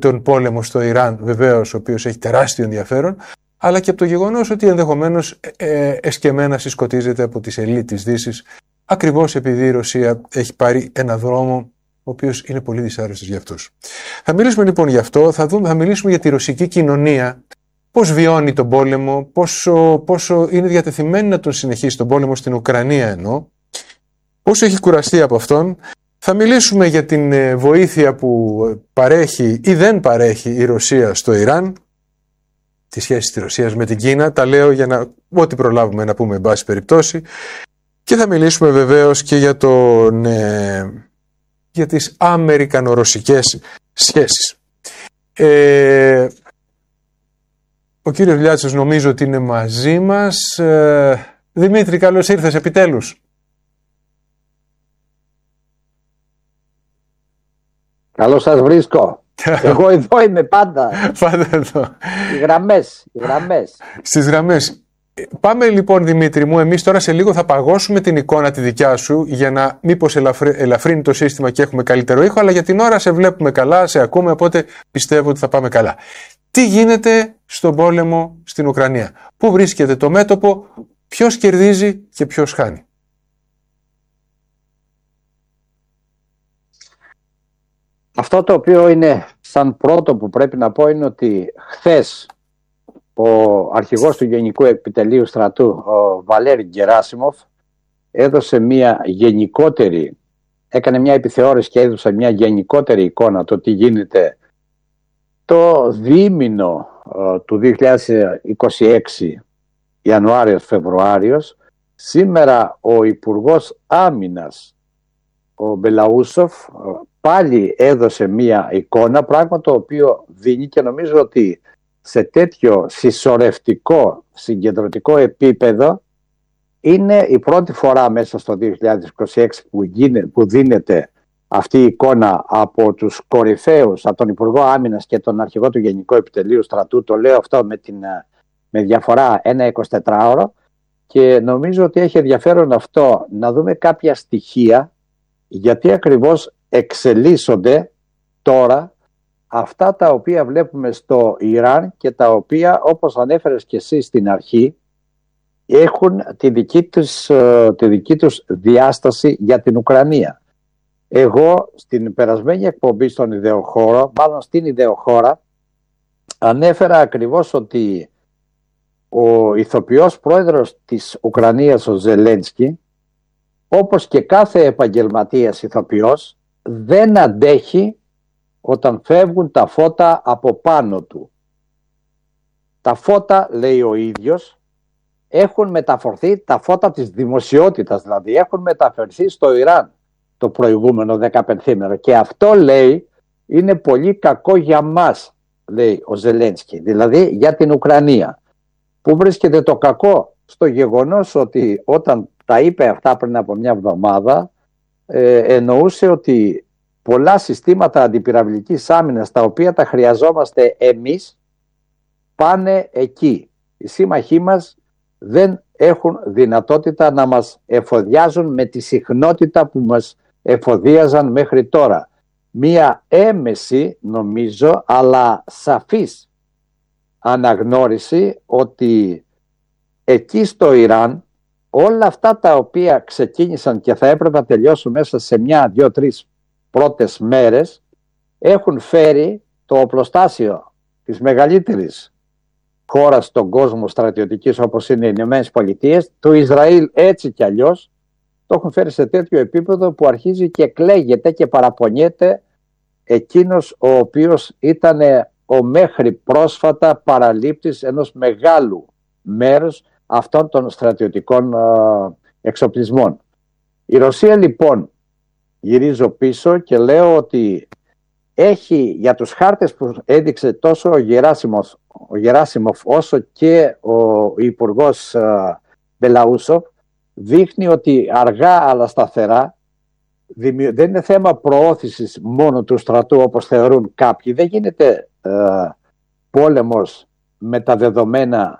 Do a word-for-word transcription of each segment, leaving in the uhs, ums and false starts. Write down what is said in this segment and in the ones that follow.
τον πόλεμο στο Ιράν, βεβαίως, ο οποίος έχει τεράστιο ενδιαφέρον, αλλά και από το γεγονός ότι ενδεχομένως ε, εσκεμμένα συσκοτίζεται από τις ελίτ της Δύσης, ακριβώς επειδή η Ρωσία έχει πάρει ένα δρόμο ο οποίος είναι πολύ δυσάρεστος για αυτούς. Θα μιλήσουμε λοιπόν γι' αυτό, θα, δούμε, θα μιλήσουμε για τη ρωσική κοινωνία, πώς βιώνει τον πόλεμο, πόσο, πόσο είναι διατεθειμένη να τον συνεχίσει τον πόλεμο στην Ουκρανία εννοώ, πόσο έχει κουραστεί από αυτόν. Θα μιλήσουμε για την βοήθεια που παρέχει ή δεν παρέχει η Ρωσία στο Ιράν, τις σχέσεις της Ρωσίας με την Κίνα, τα λέω για να ό,τι προλάβουμε να πούμε εν πάση περιπτώσει, και θα μιλήσουμε βεβαίως και για, τον, ε, για τις αμερικανο-ρωσικές σχέσεις. Ε, ο κύριος Λιάτσος νομίζω ότι είναι μαζί μας. Ε, Δημήτρη, καλώς ήρθες επιτέλους. Καλώς σας βρίσκω. Εγώ εδώ είμαι πάντα. Πάντα εδώ. Οι γραμμές, οι γραμμές. Στις γραμμές. Πάμε λοιπόν Δημήτρη μου, εμείς τώρα σε λίγο θα παγώσουμε την εικόνα τη δικιά σου για να μήπως ελαφρύ, ελαφρύνει το σύστημα και έχουμε καλύτερο ήχο, αλλά για την ώρα σε βλέπουμε καλά, σε ακούμε, οπότε πιστεύω ότι θα πάμε καλά. Τι γίνεται στον πόλεμο στην Ουκρανία, πού βρίσκεται το μέτωπο, ποιος κερδίζει και ποιος χάνει? Αυτό το οποίο είναι σαν πρώτο που πρέπει να πω είναι ότι χθες ο αρχηγός του Γενικού Επιτελείου Στρατού, ο Βαλέρη Γκεράσιμοφ, έδωσε μια γενικότερη, έκανε μια επιθεώρηση και έδωσε μια γενικότερη εικόνα το τι γίνεται το διήμηνο του δύο χιλιάδες είκοσι έξι, Ιανουάριος-Φεβρουάριος. Σήμερα ο Υπουργός Άμυνας, ο Μπελαούσοφ, πάλι έδωσε μία εικόνα, πράγμα το οποίο δίνει, και νομίζω ότι σε τέτοιο συσσωρευτικό συγκεντρωτικό επίπεδο είναι η πρώτη φορά μέσα στο δύο χιλιάδες είκοσι έξι που, γίνε, που δίνεται αυτή η εικόνα από τους κορυφαίους, από τον Υπουργό Άμυνας και τον Αρχηγό του Γενικού Επιτελείου Στρατού. Το λέω αυτό με, την, με διαφορά ένα εικοσιτετράωρο, και νομίζω ότι έχει ενδιαφέρον αυτό να δούμε κάποια στοιχεία, γιατί ακριβώς εξελίσσονται τώρα αυτά τα οποία βλέπουμε στο Ιράν και τα οποία, όπως ανέφερες και εσύ στην αρχή, έχουν τη δική τους, τη δική τους διάσταση για την Ουκρανία. Εγώ στην περασμένη εκπομπή στον Ιδεοχώρο, μάλλον στην Ιδεοχώρα, ανέφερα ακριβώς ότι ο ηθοποιός πρόεδρος της Ουκρανίας, ο Ζελένσκι, όπως και κάθε επαγγελματίας ηθοποιός, δεν αντέχει όταν φεύγουν τα φώτα από πάνω του. Τα φώτα, λέει ο ίδιος, έχουν μεταφορθεί, τα φώτα της δημοσιότητας δηλαδή, έχουν μεταφερθεί στο Ιράν το προηγούμενο δεκαπενθήμερο, και αυτό, λέει, είναι πολύ κακό για μας, λέει ο Ζελένσκι, δηλαδή για την Ουκρανία. Πού βρίσκεται το κακό? Στο γεγονός ότι όταν τα είπε αυτά πριν από μια εβδομάδα, ε, εννοούσε ότι πολλά συστήματα αντιπυραυλικής άμυνας, τα οποία τα χρειαζόμαστε εμείς, πάνε εκεί. Οι σύμμαχοί μας δεν έχουν δυνατότητα να μας εφοδιάζουν με τη συχνότητα που μας εφοδίαζαν μέχρι τώρα. Μία έμεση, νομίζω, αλλά σαφής αναγνώριση ότι εκεί στο Ιράν όλα αυτά τα οποία ξεκίνησαν και θα έπρεπε να τελειώσουν μέσα σε μια, δύο, τρεις πρώτες μέρες, έχουν φέρει το οπλοστάσιο της μεγαλύτερης χώρας στον κόσμο στρατιωτικής, όπως είναι οι Ηνωμένες Πολιτείες, το Ισραήλ έτσι κι αλλιώς, το έχουν φέρει σε τέτοιο επίπεδο που αρχίζει και κλαίγεται και παραπονιέται εκείνος ο οποίος ήταν ο μέχρι πρόσφατα παραλήπτης ενός μεγάλου μέρους αυτών των στρατιωτικών uh, εξοπλισμών. Η Ρωσία λοιπόν, γυρίζω πίσω και λέω ότι έχει για τους χάρτες που έδειξε τόσο ο Γεράσιμοφ, ο Γεράσιμοφ όσο και ο Υπουργός uh, Μπελαούσοφ, δείχνει ότι αργά αλλά σταθερά, δεν είναι θέμα προώθησης μόνο του στρατού όπως θεωρούν κάποιοι, δεν γίνεται uh, πόλεμος με τα δεδομένα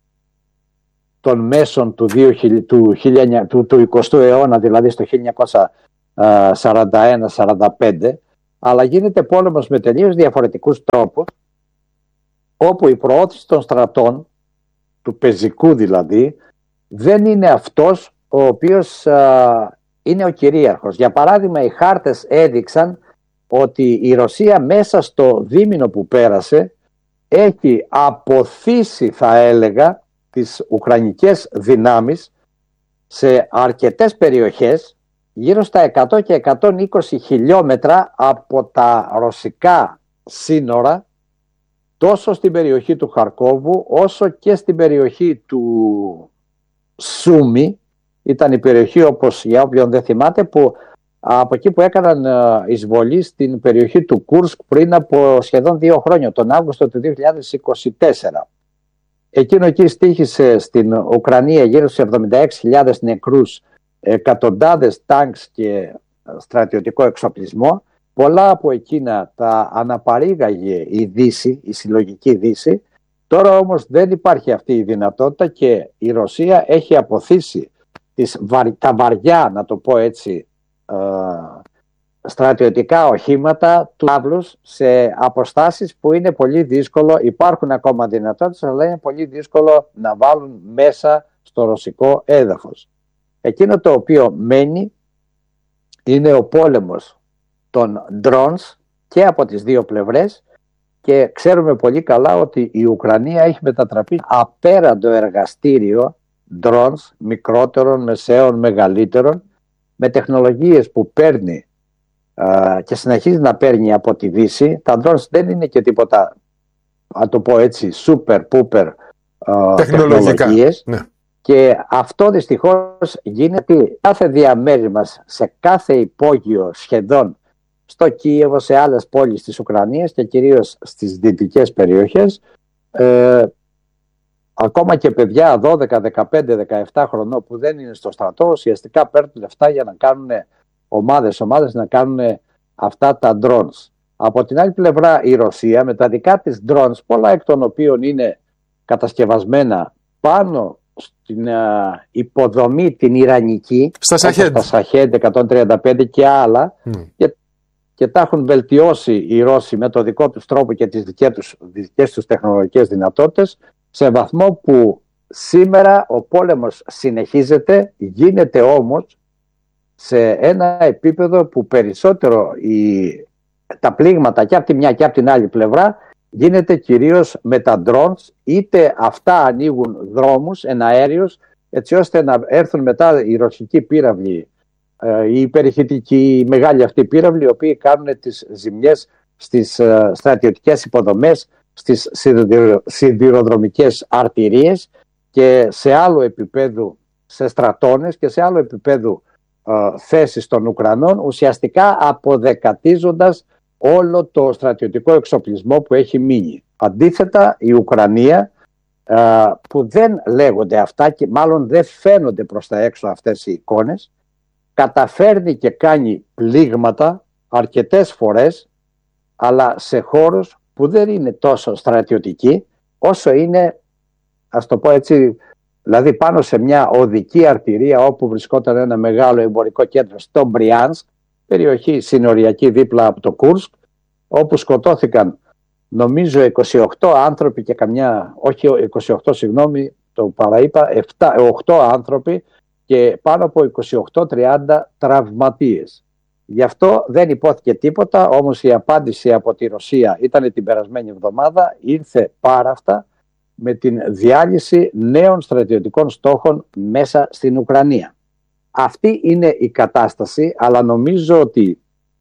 των μέσων του, του, του, του εικοστού αιώνα, δηλαδή στο χίλια εννιακόσια σαράντα ένα σαράντα πέντε, αλλά γίνεται πόλεμος με τελείως διαφορετικούς τρόπους, όπου η προώθηση των στρατών, του πεζικού δηλαδή, δεν είναι αυτός ο οποίος α, είναι ο κυρίαρχος. Για παράδειγμα, οι χάρτες έδειξαν ότι η Ρωσία μέσα στο δίμηνο που πέρασε έχει αποθήσει, θα έλεγα, τις ουκρανικές δυνάμεις σε αρκετές περιοχές, γύρω στα εκατό και εκατόν είκοσι χιλιόμετρα από τα ρωσικά σύνορα, τόσο στην περιοχή του Χαρκόβου όσο και στην περιοχή του Σούμι. Ήταν η περιοχή, όπως για όποιον δεν θυμάται, που από εκεί που έκαναν εισβολή στην περιοχή του Κούρσκ πριν από σχεδόν δύο χρόνια, τον Αύγουστο του δύο χιλιάδες είκοσι τέσσερα. Εκείνο εκεί στοίχησε στην Ουκρανία γύρω στους εβδομήντα έξι χιλιάδες νεκρούς, εκατοντάδες τάγκς και στρατιωτικό εξοπλισμό. Πολλά από εκείνα τα αναπαρήγαγε η Δύση, η συλλογική Δύση. Τώρα όμως δεν υπάρχει αυτή η δυνατότητα και η Ρωσία έχει αποθήσει τις, τα βαριά, να το πω έτσι, ε, στρατιωτικά οχήματα του Παύλους σε αποστάσεις που είναι πολύ δύσκολο, υπάρχουν ακόμα δυνατότητες, αλλά είναι πολύ δύσκολο να βάλουν μέσα στο ρωσικό έδαφος. Εκείνο το οποίο μένει είναι ο πόλεμος των drones και από τις δύο πλευρές, και ξέρουμε πολύ καλά ότι η Ουκρανία έχει μετατραπεί απέραντο εργαστήριο drones, μικρότερων, μεσαίων, μεγαλύτερων, με τεχνολογίες που παίρνει α, και συνεχίζει να παίρνει από τη Δύση. Τα drones δεν είναι και τίποτα, να το πω έτσι, super pooper α, τεχνολογίες. Ναι. Και αυτό δυστυχώς γίνεται κάθε διαμέρισμα, σε κάθε υπόγειο σχεδόν, στο Κίεβο, σε άλλες πόλεις της Ουκρανίας και κυρίως στις δυτικές περιοχές, ε, ακόμα και παιδιά δώδεκα, δεκαπέντε, δεκαεπτά χρονών που δεν είναι στο στρατό, ουσιαστικά παίρνουν λεφτά για να κάνουν ομάδες, ομάδες να κάνουν αυτά τα drones. Από την άλλη πλευρά η Ρωσία με τα δικά της drones, πολλά εκ των οποίων είναι κατασκευασμένα πάνω στην uh, υποδομή την Ιρανική, στα Σαχέντ, στα Σαχέντ εκατόν τριάντα πέντε και άλλα, mm. και, και τα έχουν βελτιώσει οι Ρώσοι με το δικό τους τρόπο και τις δικές τους, δικές τους τεχνολογικές δυνατότητες, σε βαθμό που σήμερα ο πόλεμος συνεχίζεται, γίνεται όμως σε ένα επίπεδο που περισσότερο η, τα πλήγματα και από τη μια και από την άλλη πλευρά γίνεται κυρίως με τα drones, είτε αυτά ανοίγουν δρόμους εναέριους έτσι ώστε να έρθουν μετά οι ρωσικοί πύραυλοι, οι υπερηχητικοί, οι μεγάλοι αυτοί πύραυλοι, οι οποίοι κάνουν τις ζημιές στις στρατιωτικές υποδομές, στις σιδηροδρομικές αρτηρίες και σε άλλο επίπεδο σε στρατώνες και σε άλλο επίπεδο θέσεις των Ουκρανών, ουσιαστικά αποδεκατίζοντας όλο το στρατιωτικό εξοπλισμό που έχει μείνει. Αντίθετα, η Ουκρανία, που δεν λέγονται αυτά και μάλλον δεν φαίνονται προς τα έξω αυτές οι εικόνες, καταφέρνει και κάνει πλήγματα αρκετές φορές, αλλά σε χώρους που δεν είναι τόσο στρατιωτικοί όσο είναι, ας το πω έτσι, δηλαδή πάνω σε μια οδική αρτηρία όπου βρισκόταν ένα μεγάλο εμπορικό κέντρο στο Μπριάνσκ, περιοχή συνοριακή δίπλα από το Κούρσκ, όπου σκοτώθηκαν νομίζω είκοσι οκτώ άνθρωποι και καμιά, όχι είκοσι οκτώ συγγνώμη, το παραείπα, οκτώ άνθρωποι και πάνω από είκοσι οκτώ τριάντα τραυματίες. Γι' αυτό δεν υπόθηκε τίποτα, όμως η απάντηση από τη Ρωσία ήταν την περασμένη εβδομάδα, ήρθε πάρα αυτά με την διάλυση νέων στρατιωτικών στόχων μέσα στην Ουκρανία. Αυτή είναι η κατάσταση, αλλά νομίζω ότι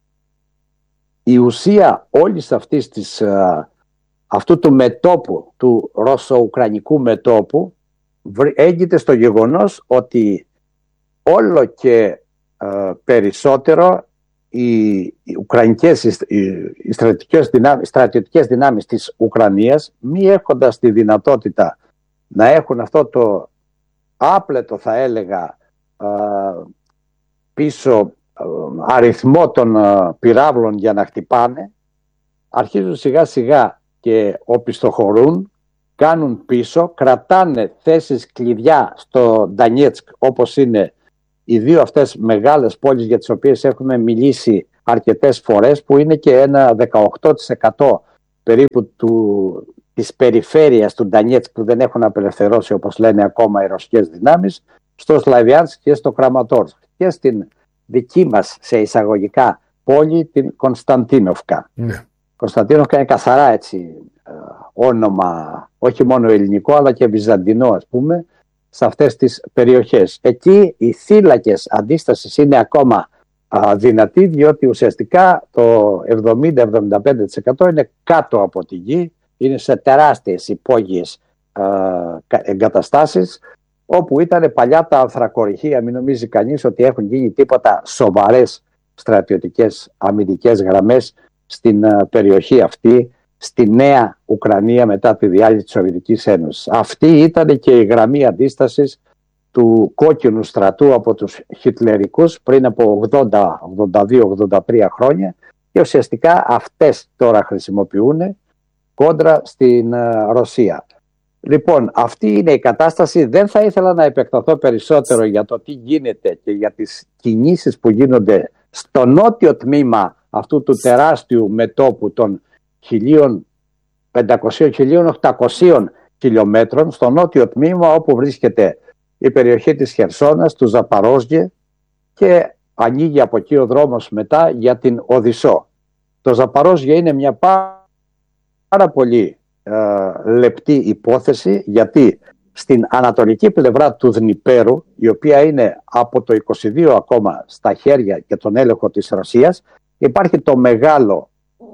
η ουσία όλης αυτής της, αυτού του μετώπου, του ρωσο-ουκρανικού μετώπου, έγκυται στο γεγονός ότι όλο και ε, περισσότερο οι, οι ουκρανικές, οι, οι στρατιωτικές δυνάμεις, στρατιωτικές δυνάμεις της Ουκρανίας, μη έχοντας τη δυνατότητα να έχουν αυτό το άπλετο, θα έλεγα, ε, πίσω ε, αριθμό των ε, πυράβλων για να χτυπάνε, αρχίζουν σιγά σιγά και οπισθοχωρούν, κάνουν πίσω, κρατάνε θέσεις κλειδιά στο Ντανιέτσκ, όπως είναι οι δύο αυτές μεγάλες πόλεις για τις οποίες έχουμε μιλήσει αρκετές φορές, που είναι και ένα δεκαοκτώ τοις εκατό περίπου του, της περιφέρειας του Ντανιέτσκ που δεν έχουν απελευθερώσει, όπως λένε ακόμα οι ρωσικές δυνάμεις, στο Σλαβιάνσκ και στο Κραματόρσκ, και στην δική μας, σε εισαγωγικά, πόλη, την Κωνσταντίνοφκα. Ναι. Κωνσταντίνοφκα είναι καθαρά έτσι όνομα, όχι μόνο ελληνικό αλλά και βυζαντινό, ας πούμε, σε αυτές τις περιοχές. Εκεί οι θύλακες αντίστασης είναι ακόμα α, δυνατοί, διότι ουσιαστικά το εβδομήντα με εβδομήντα πέντε τοις εκατό είναι κάτω από τη γη, είναι σε τεράστιες υπόγειες α, εγκαταστάσεις, όπου ήταν παλιά τα ανθρακοριχεία. Μην νομίζει κανείς ότι έχουν γίνει τίποτα σοβαρές στρατιωτικές αμυντικές γραμμές στην α, περιοχή αυτή, στη νέα Ουκρανία μετά τη διάλυση της Σοβιετικής Ένωσης. Αυτή ήταν και η γραμμή αντίστασης του κόκκινου στρατού από τους χιτλερικούς πριν από ογδόντα, ογδόντα δύο, ογδόντα τρία χρόνια, και ουσιαστικά αυτές τώρα χρησιμοποιούν κόντρα στην Ρωσία. Λοιπόν, αυτή είναι η κατάσταση. Δεν θα ήθελα να επεκταθώ περισσότερο για το τι γίνεται και για τις κινήσεις που γίνονται στο νότιο τμήμα αυτού του τεράστιου μετώπου των χίλια πεντακόσια με χίλια οκτακόσια χιλιόμετρων, στο νότιο τμήμα, όπου βρίσκεται η περιοχή της Χερσόνας, του Ζαπαρόζιε, και ανοίγει από εκεί ο δρόμος μετά για την Οδυσσό. Το Ζαπαρόζιε είναι μια πάρα πολύ ε, λεπτή υπόθεση, γιατί στην ανατολική πλευρά του Δνιπέρου, η οποία είναι από το είκοσι δύο ακόμα στα χέρια και τον έλεγχο της Ρωσίας, υπάρχει το μεγάλο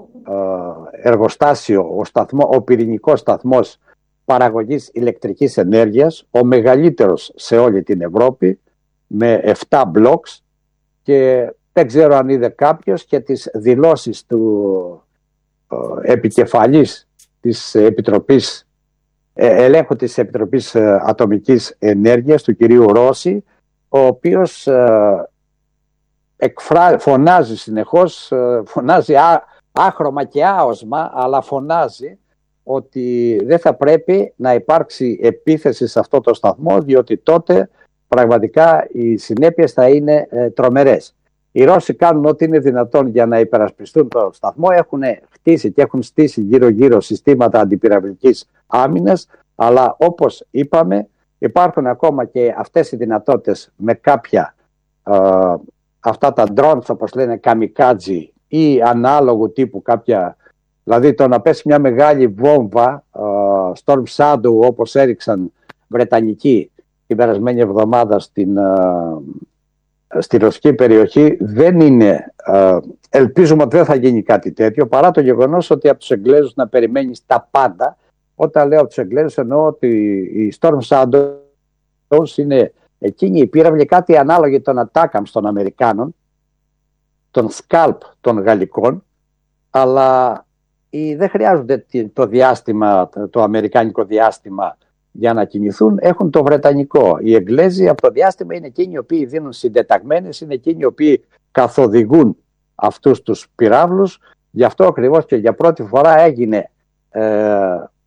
εργοστάσιο, ο, σταθμό, ο πυρηνικός σταθμός παραγωγής ηλεκτρικής ενέργειας, ο μεγαλύτερος σε όλη την Ευρώπη, με επτά μπλοκς, και δεν ξέρω αν είδε κάποιος και τις δηλώσεις του ε, επικεφαλής της Επιτροπής ε, ελέγχου της Επιτροπής ε, Ατομικής Ενέργειας, του κυρίου Ρώση, ο οποίος ε, εκφρά, φωνάζει συνεχώς, ε, φωνάζει α, άχρωμα και άοσμα, αλλά φωνάζει ότι δεν θα πρέπει να υπάρξει επίθεση σε αυτό το σταθμό, διότι τότε πραγματικά οι συνέπειες θα είναι ε, τρομερές. Οι Ρώσοι κάνουν ό,τι είναι δυνατόν για να υπερασπιστούν το σταθμό, έχουν χτίσει και έχουν στήσει γύρω-γύρω συστήματα αντιπυραυλικής άμυνας, αλλά όπως είπαμε υπάρχουν ακόμα και αυτές οι δυνατότητες με κάποια ε, αυτά τα drones, όπως λένε, καμικάτζι, ή ανάλογου τύπου κάποια, δηλαδή το να πέσει μια μεγάλη βόμβα, uh, Storm Shadow, όπως έριξαν Βρετανικοί την περασμένη εβδομάδα στην, uh, στη ρωσική περιοχή, δεν είναι, uh, ελπίζουμε ότι δεν θα γίνει κάτι τέτοιο, παρά το γεγονός ότι από τους Εγγλέζους να περιμένεις τα πάντα. Όταν λέω από τους Εγγλέζους εννοώ ότι η Storm Shadow είναι εκείνη η πύραυλη, κάτι ανάλογη των Atacams των Αμερικάνων, των Σκάλπ των Γαλλικών, αλλά οι, δεν χρειάζονται το διάστημα, το αμερικάνικο διάστημα για να κινηθούν, έχουν το βρετανικό. Οι Εγγλέζοι από το διάστημα είναι εκείνοι οι οποίοι δίνουν συντεταγμένες, είναι εκείνοι οι οποίοι καθοδηγούν αυτούς τους πυράβλους. Γι' αυτό ακριβώς και για πρώτη φορά έγινε ε,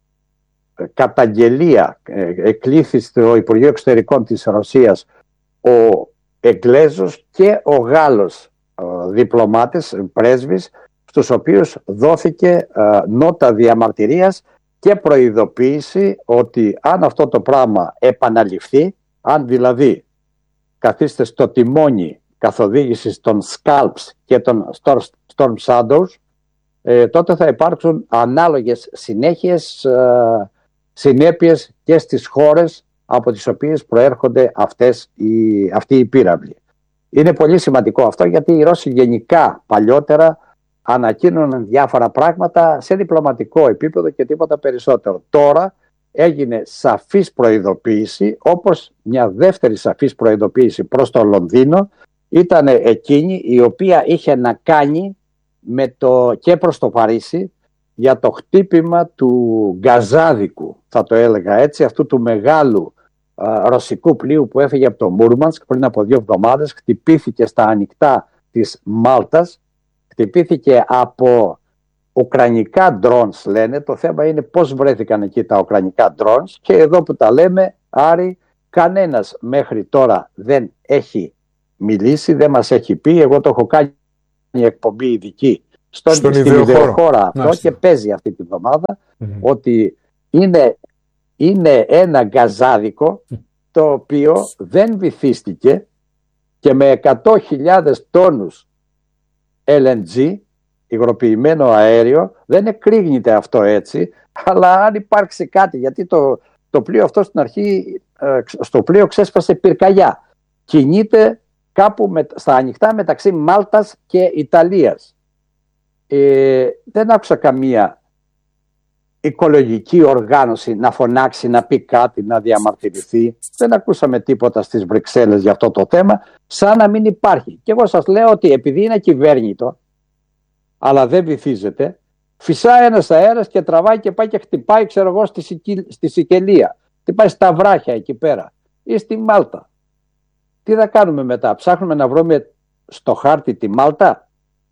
καταγγελία, ε, εκλήθη στο Υπουργείο Εξωτερικών της Ρωσίας ο Εγγλέζος και ο Γάλλος διπλωμάτες, πρέσβεις, στους οποίους δόθηκε uh, νότα διαμαρτυρίας και προειδοποίηση ότι αν αυτό το πράγμα επαναληφθεί, αν δηλαδή καθίστε στο τιμόνι καθοδήγησης των Scalps και των Storm Shadows, ε, τότε θα υπάρξουν ανάλογες συνέχειες, ε, συνέπειες και στις χώρες από τις οποίες προέρχονται αυτές οι, αυτοί οι πύραυλοι. Είναι πολύ σημαντικό αυτό, γιατί οι Ρώσοι γενικά παλιότερα ανακοίνωναν διάφορα πράγματα σε διπλωματικό επίπεδο και τίποτα περισσότερο. Τώρα έγινε σαφής προειδοποίηση, όπως μια δεύτερη σαφής προειδοποίηση προς το Λονδίνο ήταν εκείνη η οποία είχε να κάνει με το, και προς το Παρίσι, για το χτύπημα του γκαζάδικου, θα το έλεγα έτσι, αυτού του μεγάλου α, ρωσικού πλοίου που έφυγε από το Μούρμανσκ πριν από δύο εβδομάδες, χτυπήθηκε στα ανοιχτά της Μάλτας, χτυπήθηκε από ουκρανικά drones λένε. Το θέμα είναι πώς βρέθηκαν εκεί τα ουκρανικά drones, και εδώ που τα λέμε, Άρη, κανένας μέχρι τώρα δεν έχει μιλήσει, δεν μας έχει πει. Εγώ το έχω κάνει εκπομπή ειδική στον, στον στην ιδεοχώρα αυτό Μάλιστα. Και παίζει αυτή τη βδομάδα mm-hmm. ότι είναι, είναι ένα γκαζάδικο το οποίο δεν βυθίστηκε και με εκατό χιλιάδες τόνους ελ εν τζι, υγροποιημένο αέριο, δεν εκρήγνεται αυτό έτσι, αλλά αν υπάρξει κάτι, γιατί το, το πλοίο αυτό στην αρχή, στο πλοίο ξέσπασε πυρκαγιά, κινείται κάπου με, στα ανοιχτά μεταξύ Μάλτας και Ιταλίας. Ε, δεν άκουσα καμία οικολογική οργάνωση να φωνάξει, να πει κάτι, να διαμαρτυρηθεί. Δεν ακούσαμε τίποτα στις Βρυξέλλες για αυτό το θέμα, σαν να μην υπάρχει. Και εγώ σας λέω ότι επειδή είναι κυβέρνητο, αλλά δεν βυθίζεται, φυσάει ένας αέρας και τραβάει και πάει και χτυπάει, ξέρω εγώ, στη, Σικη, στη Σικελία. Χτυπάει στα βράχια εκεί πέρα ή στη Μάλτα. Τι θα κάνουμε μετά, ψάχνουμε να βρούμε στο χάρτη τη Μάλτα?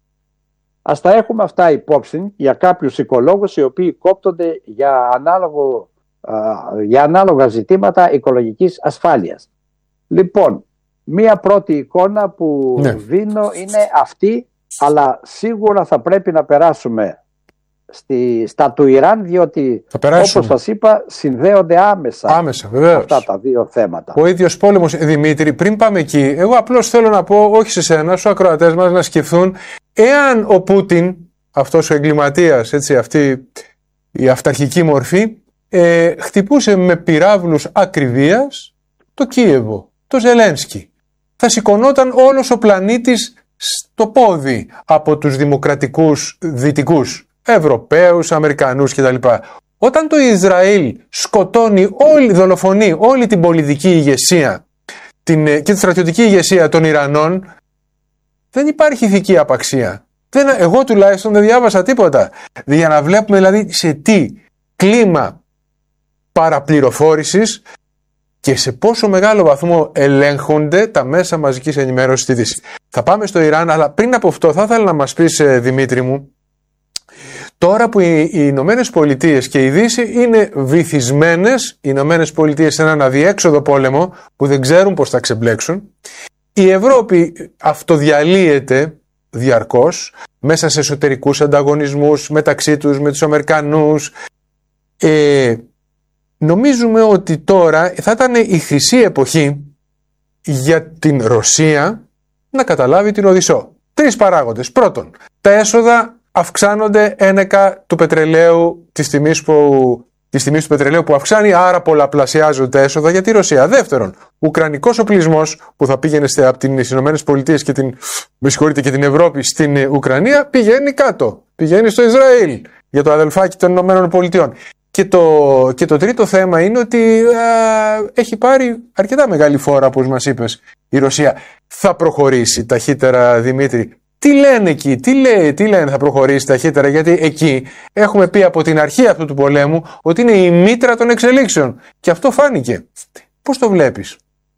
Ας τα έχουμε αυτά υπόψη για κάποιους οικολόγους οι οποίοι κόπτονται για, ανάλογο, για ανάλογα ζητήματα οικολογικής ασφάλειας. Λοιπόν, μία πρώτη εικόνα που ναι. δίνω είναι αυτή, αλλά σίγουρα θα πρέπει να περάσουμε στη, στα του Ιράν, διότι όπως σας είπα συνδέονται άμεσα, άμεσα αυτά τα δύο θέματα. Ο ίδιος πόλεμος, Δημήτρη, πριν πάμε εκεί, εγώ απλώς θέλω να πω, όχι σε σένα, στους ακροατές μας, να σκεφτούν εάν ο Πούτιν, αυτός ο εγκληματίας, έτσι, αυτή η αυταρχική μορφή, ε, χτυπούσε με πυράβλους ακριβίας το Κίεβο, το Ζελένσκι. Θα σηκωνόταν όλος ο πλανήτης στο πόδι από τους δημοκρατικούς δυτικούς, Ευρωπαίους, Αμερικανούς κτλ. Όταν το Ισραήλ σκοτώνει, όλη, δολοφονεί όλη την πολιτική ηγεσία την, και τη στρατιωτική ηγεσία των Ιρανών, δεν υπάρχει ηθική απαξία. Δεν, εγώ τουλάχιστον δεν διάβασα τίποτα. Για να βλέπουμε δηλαδή σε τι κλίμα παραπληροφόρησης και σε πόσο μεγάλο βαθμό ελέγχονται τα μέσα μαζικής ενημέρωσης στη Δύση. Θα πάμε στο Ιράν, αλλά πριν από αυτό θα ήθελα να μας πεις, Δημήτρη μου, τώρα που οι Ηνωμένες Πολιτείες και η Δύση είναι βυθισμένες, οι Ηνωμένες Πολιτείες σε έναν αδιέξοδο πόλεμο που δεν ξέρουν πώς θα ξεμπλέξουν, η Ευρώπη αυτοδιαλύεται διαρκώς μέσα σε εσωτερικούς ανταγωνισμούς μεταξύ τους με τους Αμερικανούς. Ε, νομίζουμε ότι τώρα θα ήταν η χρυσή εποχή για την Ρωσία να καταλάβει την Οδυσσό. Τρεις παράγοντες. Πρώτον, τα έσοδα αυξάνονται ένεκα του πετρελαίου, της τιμής, που, της τιμής του πετρελαίου που αυξάνει, άρα πολλαπλασιάζονται τα έσοδα για τη Ρωσία. Δεύτερον, ουκρανικός οπλισμός που θα πήγαινε από τις Ηνωμένες Πολιτείες και την, με συγχωρείτε, και την Ευρώπη στην Ουκρανία πηγαίνει κάτω, πηγαίνει στο Ισραήλ για το αδελφάκι των Ηνωμένων Πολιτειών. Και το, και το τρίτο θέμα είναι ότι α, έχει πάρει αρκετά μεγάλη φόρα, όπως μας είπες, η Ρωσία. Θα προχωρήσει ταχύτερα, Δημήτρη? Τι λένε εκεί, τι, λέει, τι λένε θα προχωρήσει ταχύτερα? Γιατί εκεί έχουμε πει από την αρχή αυτού του πολέμου ότι είναι η μήτρα των εξελίξεων. Και αυτό φάνηκε. Πώς το βλέπεις?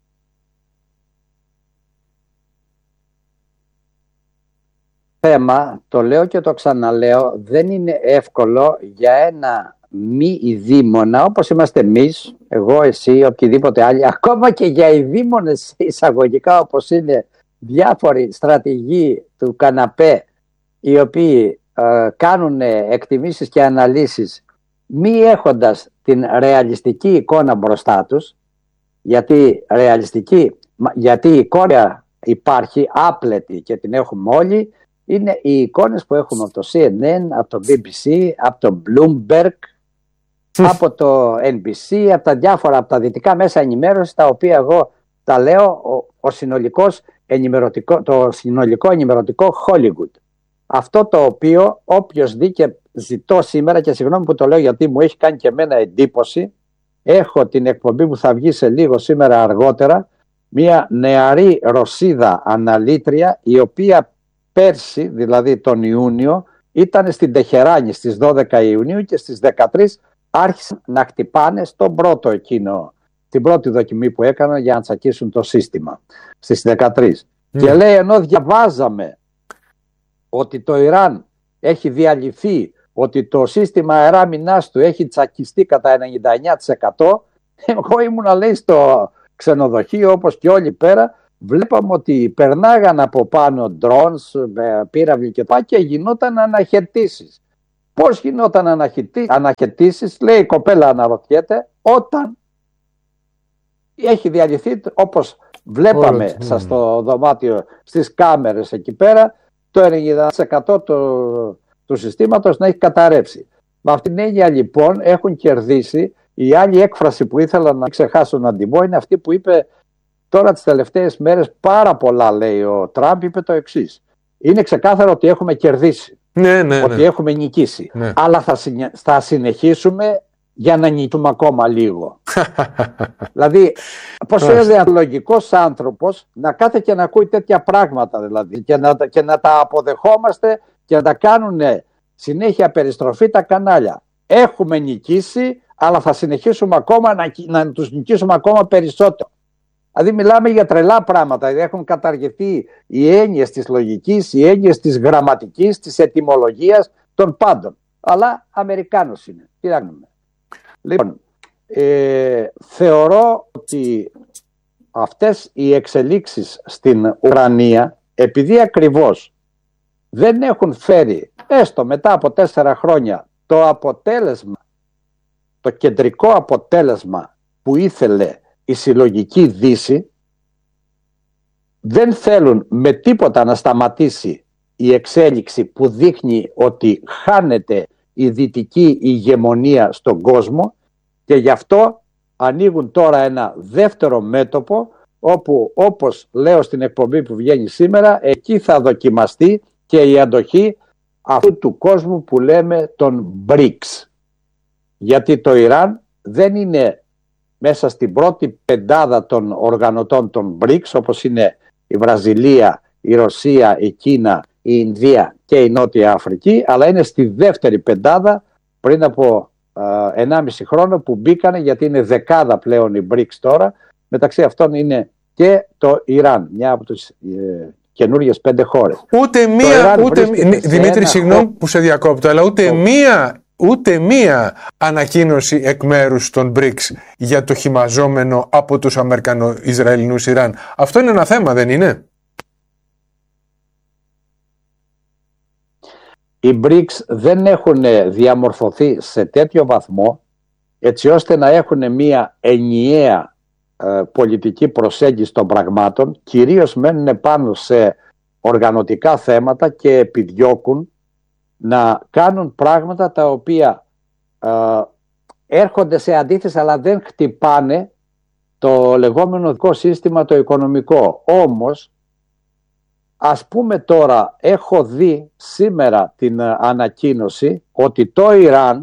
Θέμα, το λέω και το ξαναλέω, δεν είναι εύκολο για ένα μη ειδήμονα όπως είμαστε εμείς, εγώ, εσύ, οποιοδήποτε άλλοι, ακόμα και για ειδήμονες εισαγωγικά όπως είναι διάφοροι στρατηγοί του καναπέ, οι οποίοι ε, κάνουν εκτιμήσεις και αναλύσεις μη έχοντας την ρεαλιστική εικόνα μπροστά τους, γιατί ρεαλιστική, γιατί η εικόνα υπάρχει άπλετη και την έχουμε όλοι, είναι οι εικόνες που έχουμε από το σι εν εν, από το μπι μπι σι, από το Bloomberg, από το εν μπι σι, από τα διάφορα, από τα δυτικά μέσα ενημέρωσης, τα οποία εγώ τα λέω ο, ο συνολικός ενημερωτικό, το συνολικό ενημερωτικό Hollywood. Αυτό το οποίο όποιος δει, και ζητώ σήμερα, και συγγνώμη που το λέω γιατί μου έχει κάνει και εμένα εντύπωση, έχω την εκπομπή που θα βγει σε λίγο σήμερα αργότερα, μια νεαρή Ρωσίδα αναλήτρια, η οποία πέρσι, δηλαδή τον Ιούνιο, ήταν στην Τεχεράνη στις δώδεκα Ιουνίου και στις δεκατρείς άρχισαν να χτυπάνε στον πρώτο εκείνο, την πρώτη δοκιμή που έκαναν για να τσακίσουν το σύστημα στις δεκατρείς. Mm. Και λέει, ενώ διαβάζαμε ότι το Ιράν έχει διαλυθεί, ότι το σύστημα αεράμινάς του έχει τσακιστεί κατά ενενήντα εννέα τοις εκατό, εγώ ήμουνα, λέει, στο ξενοδοχείο όπως και όλοι πέρα βλέπαμε ότι περνάγαν από πάνω drones, πύραυλοι και τα και γινόταν αναχαιτήσεις. Πώς γινόταν αναχαιτήσεις, λέει η κοπέλα, αναρωτιέται, όταν έχει διαλυθεί, όπως βλέπαμε mm. σας στο δωμάτιο, στις κάμερες εκεί πέρα, το ενενήντα τοις εκατό του, του συστήματος να έχει καταρρεύσει. Με αυτήν την έννοια λοιπόν έχουν κερδίσει. Η άλλη έκφραση που ήθελα να ξεχάσω να την πω είναι αυτή που είπε τώρα τις τελευταίες μέρες πάρα πολλά, λέει ο Τραμπ, είπε το εξής. Είναι ξεκάθαρο ότι έχουμε κερδίσει, ναι, ναι, ότι ναι. έχουμε νικήσει, ναι. αλλά θα, θα συνεχίσουμε για να νικήσουμε ακόμα λίγο. Δηλαδή, πώς είναι ένα λογικός άνθρωπος να κάθεται και να ακούει τέτοια πράγματα δηλαδή, και να, και να τα αποδεχόμαστε και να τα κάνουν συνέχεια περιστροφή τα κανάλια. Έχουμε νικήσει, αλλά θα συνεχίσουμε ακόμα να, να τους νικήσουμε ακόμα περισσότερο. Δηλαδή μιλάμε για τρελά πράγματα, δηλαδή έχουν καταργηθεί οι έννοιες της λογικής, οι έννοιες της γραμματικής, της ετυμολογίας, των πάντων. Αλλά Αμερικάνος είναι. Τι να κάνουμε. Λοιπόν, ε, θεωρώ ότι αυτές οι εξελίξεις στην Ουκρανία, επειδή ακριβώς δεν έχουν φέρει, έστω μετά από τέσσερα χρόνια, το αποτέλεσμα, το κεντρικό αποτέλεσμα που ήθελε η συλλογική Δύση, δεν θέλουν με τίποτα να σταματήσει η εξέλιξη που δείχνει ότι χάνεται η δυτική ηγεμονία στον κόσμο, και γι' αυτό ανοίγουν τώρα ένα δεύτερο μέτωπο όπου, όπως λέω στην εκπομπή που βγαίνει σήμερα, εκεί θα δοκιμαστεί και η αντοχή αυτού του κόσμου που λέμε τον μπρικς. Γιατί το Ιράν δεν είναι μέσα στην πρώτη πεντάδα των οργανωτών των μπρικς, όπως είναι η Βραζιλία, η Ρωσία, η Κίνα, η Ινδία και η Νότια Αφρική, αλλά είναι στη δεύτερη πεντάδα πριν από ενάμιση χρόνο που μπήκανε, γιατί είναι δεκάδα πλέον οι μπρικς τώρα. Μεταξύ αυτών είναι και το Ιράν, μια από τις ε, καινούργιες πέντε χώρες. Ούτε μία, ούτε, Δημήτρη, συγγνώμη που σε διακόπτω, αλλά ούτε το... μία, ούτε μία ανακοίνωση εκ μέρους των μπρικς για το χυμαζόμενο από τους Αμερικανο-Ισραηλινούς Ιράν. Αυτό είναι ένα θέμα, δεν είναι? Οι μπρικς δεν έχουν διαμορφωθεί σε τέτοιο βαθμό έτσι ώστε να έχουν μια ενιαία ε, πολιτική προσέγγιση των πραγμάτων. Κυρίως μένουν πάνω σε οργανωτικά θέματα και επιδιώκουν να κάνουν πράγματα τα οποία ε, έρχονται σε αντίθεση, αλλά δεν χτυπάνε το λεγόμενο δικό σύστημα το οικονομικό. Όμως, ας πούμε τώρα, έχω δει σήμερα την ανακοίνωση ότι το Ιράν,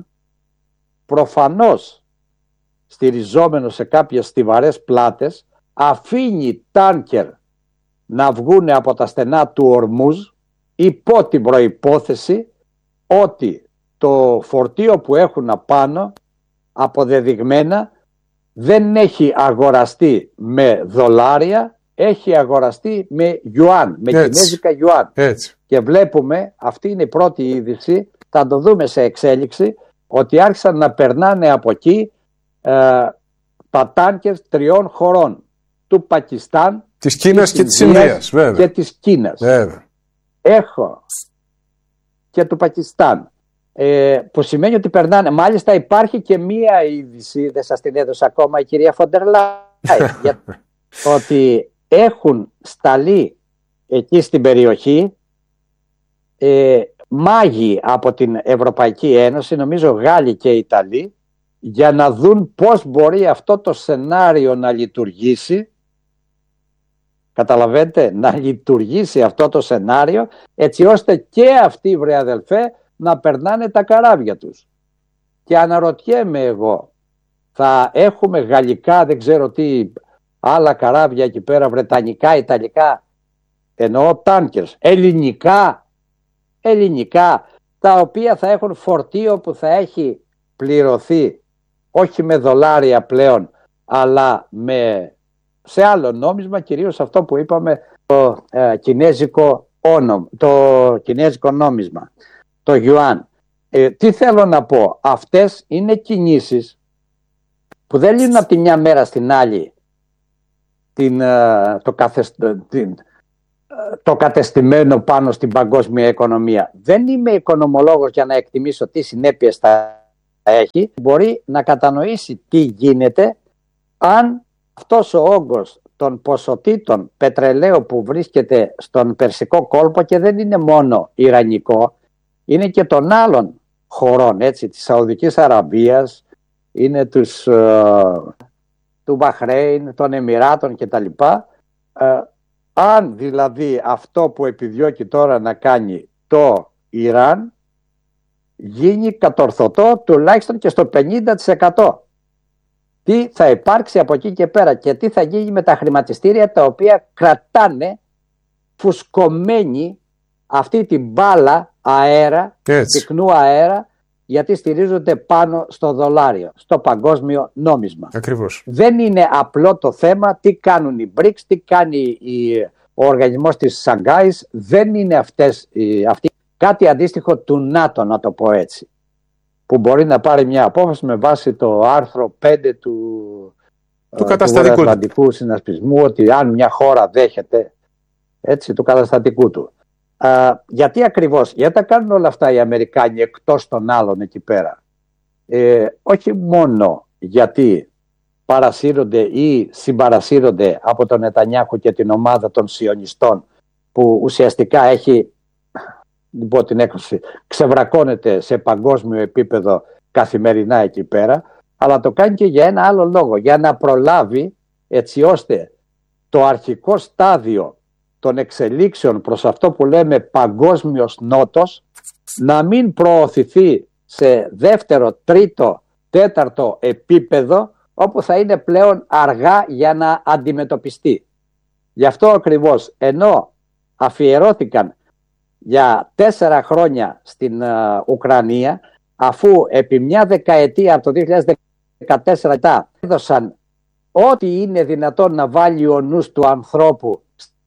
προφανώς στηριζόμενο σε κάποιες στιβαρές πλάτες, αφήνει τάνκερ να βγούνε από τα στενά του Ορμούζ υπό την προϋπόθεση ότι το φορτίο που έχουν απάνω αποδεδειγμένα δεν έχει αγοραστεί με δολάρια, έχει αγοραστεί με γιουάν, με Έτσι. κινέζικα γιουάν. Έτσι. Και βλέπουμε, αυτή είναι η πρώτη είδηση, θα το δούμε σε εξέλιξη, ότι άρχισαν να περνάνε από εκεί ε, τα τάνκερ τριών χωρών, του Πακιστάν, της Κίνας και της Ινδίας, βέβαια. Και της Κίνας. Βέβαια. Έχω και του Πακιστάν. Ε, που σημαίνει ότι περνάνε. Μάλιστα υπάρχει και μία είδηση, δεν σας την έδωσε ακόμα η κυρία Φοντερ Λάιεν, ότι έχουν σταλεί εκεί στην περιοχή ε, μάγοι από την Ευρωπαϊκή Ένωση, νομίζω Γάλλοι και Ιταλοί, για να δουν πώς μπορεί αυτό το σενάριο να λειτουργήσει. Καταλαβαίνετε, να λειτουργήσει αυτό το σενάριο, έτσι ώστε και αυτοί, βρε αδελφέ, να περνάνε τα καράβια τους. Και αναρωτιέμαι εγώ, θα έχουμε γαλλικά, δεν ξέρω τι άλλα καράβια εκεί πέρα, βρετανικά, ιταλικά, εννοώ τάνκερς, ελληνικά, ελληνικά, τα οποία θα έχουν φορτίο που θα έχει πληρωθεί όχι με δολάρια πλέον, αλλά με, σε άλλο νόμισμα, κυρίως αυτό που είπαμε, το ε, κινέζικο όνομ, το κινέζικο νόμισμα, το γιουάν. Ε, τι θέλω να πω, αυτές είναι κινήσεις που δεν λύνουν από τη μια μέρα στην άλλη την, το, καθεσ... την... το κατεστημένο πάνω στην παγκόσμια οικονομία. Δεν είμαι οικονομολόγος για να εκτιμήσω τι συνέπειες θα έχει. Μπορεί να κατανοήσει τι γίνεται αν αυτός ο όγκος των ποσοτήτων πετρελαίου που βρίσκεται στον Περσικό κόλπο, και δεν είναι μόνο ιρανικό, είναι και των άλλων χωρών, έτσι, της Σαουδικής Αραβίας, είναι τους, ε, του Μπαχρέιν, των Εμιράτων κτλ. Ε, αν δηλαδή αυτό που επιδιώκει τώρα να κάνει το Ιράν γίνει κατορθωτό τουλάχιστον και στο πενήντα τοις εκατό. Τι θα υπάρξει από εκεί και πέρα και τι θα γίνει με τα χρηματιστήρια τα οποία κρατάνε φουσκωμένη αυτή την μπάλα αέρα, Έτσι. πυκνού αέρα, γιατί στηρίζονται πάνω στο δολάριο, στο παγκόσμιο νόμισμα. Ακριβώς. Δεν είναι απλό το θέμα τι κάνουν οι μπρικς, τι κάνει η, ο οργανισμός της Σαγκάης, δεν είναι αυτές, αυτή, κάτι αντίστοιχο του ΝΑΤΟ, να το πω έτσι, που μπορεί να πάρει μια απόφαση με βάση το άρθρο πέντε του, του ε, καταστατικού του Ατλαντικού Συνασπισμού, ότι αν μια χώρα δέχεται, έτσι, του καταστατικού του. Uh, γιατί ακριβώς, γιατί τα κάνουν όλα αυτά οι Αμερικάνοι εκτός των άλλων εκεί πέρα. Ε, όχι μόνο γιατί παρασύρονται ή συμπαρασύρονται από τον Νετανιάχου και την ομάδα των σιωνιστών, που ουσιαστικά έχει, λοιπόν, την έκφραση, ξεβρακώνεται σε παγκόσμιο επίπεδο καθημερινά εκεί πέρα, αλλά το κάνει και για ένα άλλο λόγο, για να προλάβει, έτσι ώστε το αρχικό στάδιο των εξελίξεων προς αυτό που λέμε παγκόσμιος νότος να μην προωθηθεί σε δεύτερο, τρίτο, τέταρτο επίπεδο, όπου θα είναι πλέον αργά για να αντιμετωπιστεί. Γι' αυτό ακριβώς, ενώ αφιερώθηκαν για τέσσερα χρόνια στην uh, Ουκρανία, αφού επί μια δεκαετία από το δύο χιλιάδες δεκατέσσερα έδωσαν ό,τι είναι δυνατόν να βάλει ο νους του ανθρώπου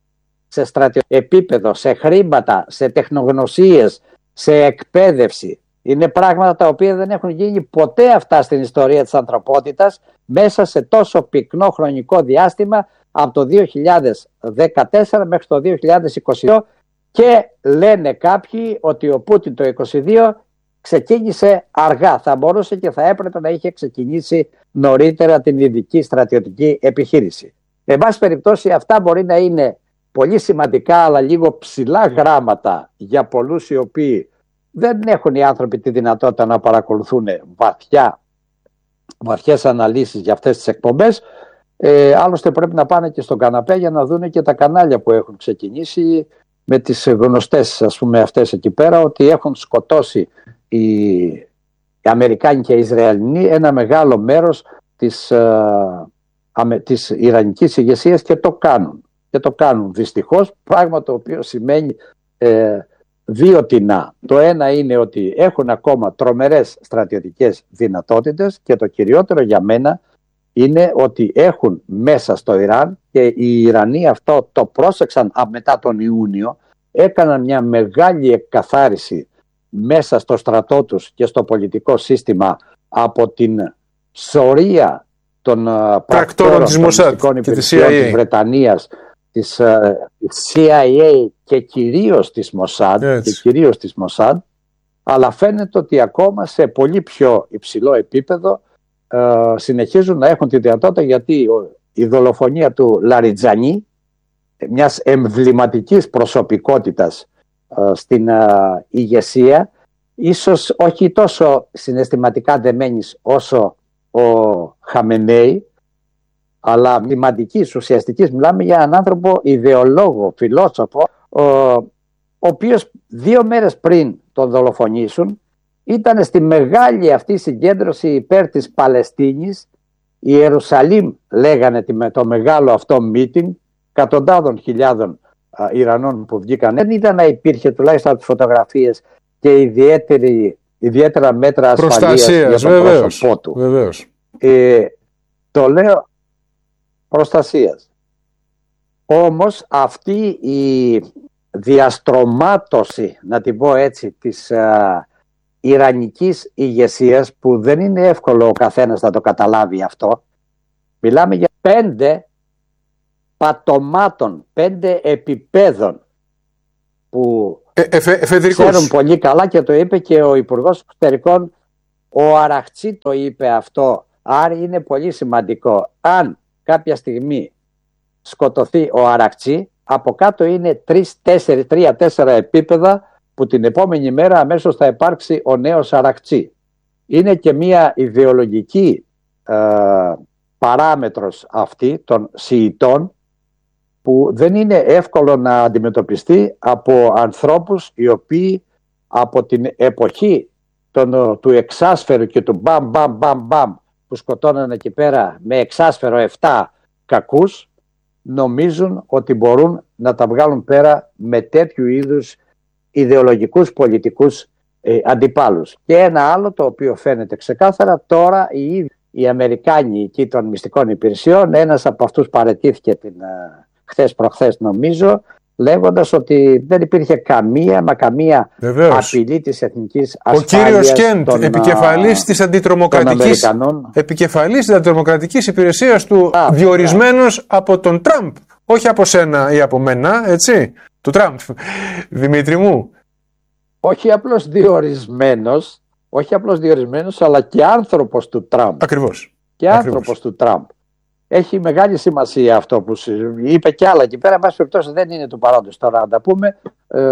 σε στρατιωτικό επίπεδο, σε χρήματα, σε τεχνογνωσίες, σε εκπαίδευση. Είναι πράγματα τα οποία δεν έχουν γίνει ποτέ αυτά στην ιστορία της ανθρωπότητας μέσα σε τόσο πυκνό χρονικό διάστημα, από το δύο χιλιάδες δεκατέσσερα μέχρι το δύο χιλιάδες είκοσι δύο, και λένε κάποιοι ότι ο Πούτιν το είκοσι δύο ξεκίνησε αργά. Θα μπορούσε και θα έπρεπε να είχε ξεκινήσει νωρίτερα την ειδική στρατιωτική επιχείρηση. Εν πάση περιπτώσει, αυτά μπορεί να είναι πολύ σημαντικά, αλλά λίγο ψηλά γράμματα για πολλούς οι οποίοι δεν έχουν οι άνθρωποι τη δυνατότητα να παρακολουθούν βαθιά, βαθιές αναλύσεις για αυτές τις εκπομπές. Ε, άλλωστε πρέπει να πάνε και στον καναπέ για να δουν και τα κανάλια που έχουν ξεκινήσει με τις γνωστές, ας πούμε, αυτές εκεί πέρα, ότι έχουν σκοτώσει οι, οι Αμερικάνοι και οι Ισραηλινοί ένα μεγάλο μέρος της, ε, της Ιρανικής ηγεσίας, και το κάνουν. Και το κάνουν δυστυχώς, πράγμα το οποίο σημαίνει ε, δύο τινά. Το ένα είναι ότι έχουν ακόμα τρομερές στρατιωτικές δυνατότητες, και το κυριότερο για μένα είναι ότι έχουν μέσα στο Ιράν, και οι Ιρανοί αυτό το πρόσεξαν μετά τον Ιούνιο, έκαναν μια μεγάλη εκκαθάριση μέσα στο στρατό τους και στο πολιτικό σύστημα από την σωρία των πρακτόρων της Μοσάντ και της σι άι έι, της Βρετανίας, της uh, σι άι έι και κυρίως της Μοσάντ, και κυρίως της Μοσάντ, αλλά φαίνεται ότι ακόμα σε πολύ πιο υψηλό επίπεδο uh, συνεχίζουν να έχουν τη δυνατότητα, γιατί η δολοφονία του Λαριτζανί, μιας εμβληματικής προσωπικότητας uh, στην uh, ηγεσία, ίσως όχι τόσο συναισθηματικά δεμένης όσο ο Χαμενέι, αλλά εμβληματικής, ουσιαστικής. Μιλάμε για έναν άνθρωπο ιδεολόγο, φιλόσοφο, ο, ο οποίος δύο μέρες πριν τον δολοφονήσουν ήταν στη μεγάλη αυτή συγκέντρωση υπέρ της Παλαιστίνης, η Ιερουσαλήμ λέγανε το μεγάλο αυτό meeting, εκατοντάδων χιλιάδων α, Ιρανών που βγήκαν. Δεν ήταν να υπήρχε, τουλάχιστον από τις φωτογραφίες, και ιδιαίτερη, ιδιαίτερα μέτρα ασφαλείας για τον βεβαίως, πρόσωπό του. Βεβαίως. Ε, το λέω προστασίας. Όμως αυτή η διαστρωμάτωση, να την πω έτσι, της α, ιρανικής ηγεσίας, που δεν είναι εύκολο ο καθένας να το καταλάβει αυτό. Μιλάμε για πέντε πατωμάτων πέντε επιπέδων που ε, εφε, εφεδρικούς. ξέρουν πολύ καλά, και το είπε και ο Υπουργός Εξωτερικών, ο Αραχτσί το είπε αυτό. Άρα είναι πολύ σημαντικό. Αν κάποια στιγμή σκοτωθεί ο Αραχτσί, από κάτω είναι τρία τέσσερα επίπεδα που την επόμενη μέρα αμέσως θα υπάρξει ο νέος Αραχτσί. Είναι και μια ιδεολογική ε, παράμετρος αυτή των Σιητών, που δεν είναι εύκολο να αντιμετωπιστεί από ανθρώπους οι οποίοι από την εποχή τον, του εξάσφαιρου και του μπαμ μπαμ μπαμ μπαμ που σκοτώνανε εκεί πέρα με εξάσφαιρο επτά κακούς, νομίζουν ότι μπορούν να τα βγάλουν πέρα με τέτοιου είδους ιδεολογικούς πολιτικούς ε, αντιπάλους. Και ένα άλλο το οποίο φαίνεται ξεκάθαρα τώρα, οι ίδιοι οι Αμερικάνοι εκεί των μυστικών υπηρεσιών, ένας από αυτούς παραιτήθηκε την, ε, χθες προχθές νομίζω, λέγοντας ότι δεν υπήρχε καμία μα καμία Βεβαίως. απειλή της εθνικής ασφάλειας. Ο κύριος Κέντ, των, επικεφαλής της αντιτρομοκρατικής, επικεφαλής της αντιτρομοκρατικής υπηρεσίας του, Α, διορισμένος α. από τον Τραμπ, όχι από σένα ή από μένα, έτσι, του Τραμπ, Δημήτρη μου. Όχι απλώς διορισμένος, όχι απλώς διορισμένος, αλλά και άνθρωπος του Τραμπ. Ακριβώς. Και άνθρωπος Ακριβώς. του Τραμπ. Έχει μεγάλη σημασία αυτό που είπε και άλλα εκεί πέρα. Εν πάση περιπτώσει δεν είναι του παρόντος τώρα να τα πούμε. Ε,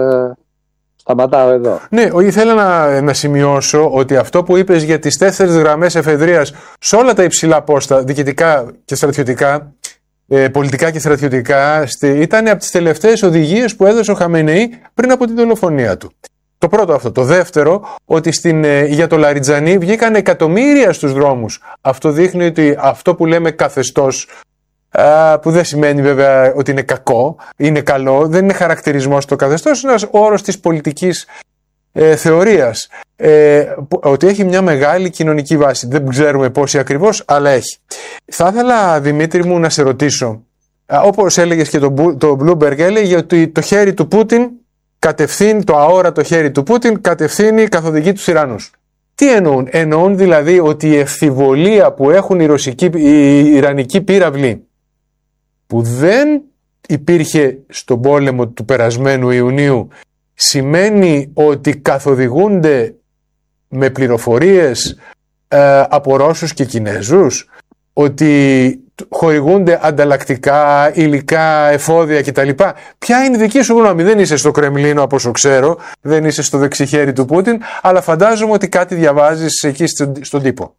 σταματάω εδώ. Ναι, ήθελα να, να σημειώσω ότι αυτό που είπες για τις τέσσερις γραμμές εφεδρείας σε όλα τα υψηλά πόστα, διοικητικά και στρατιωτικά, ε, πολιτικά και στρατιωτικά, στη, ήταν από τις τελευταίες οδηγίες που έδωσε ο Χαμενεή πριν από την δολοφονία του. Το πρώτο αυτό. Το δεύτερο, ότι στην, για το Λαριτζανί βγήκαν εκατομμύρια στους δρόμους. Αυτό δείχνει ότι αυτό που λέμε καθεστώς, α, που δεν σημαίνει βέβαια ότι είναι κακό, είναι καλό, δεν είναι χαρακτηρισμός το καθεστώς, είναι ένας όρος της πολιτικής ε, θεωρίας. Ε, ότι έχει μια μεγάλη κοινωνική βάση. Δεν ξέρουμε πόση ακριβώς, αλλά έχει. Θα ήθελα, Δημήτρη μου, να σε ρωτήσω, α, όπως έλεγες και το, το Bloomberg έλεγε ότι το χέρι του Πούτιν κατευθύνει, το αόρατο χέρι του Πούτιν κατευθύνει, καθοδηγεί τους Ιρανούς. Τι εννοούν? Εννοούν δηλαδή ότι η ευθυβολία που έχουν οι, ρωσικοί, οι Ιρανικοί πύραυλοι, που δεν υπήρχε στον πόλεμο του περασμένου Ιουνίου, σημαίνει ότι καθοδηγούνται με πληροφορίες ε, από Ρώσους και Κινέζους, ότι χορηγούνται ανταλλακτικά, υλικά, εφόδια κτλ. Ποια είναι η δική σου γνώμη? Δεν είσαι στο Κρεμλίνο από όσο ξέρω, δεν είσαι στο δεξιχέρι του Πούτιν, αλλά φαντάζομαι ότι κάτι διαβάζεις εκεί στον τύπο.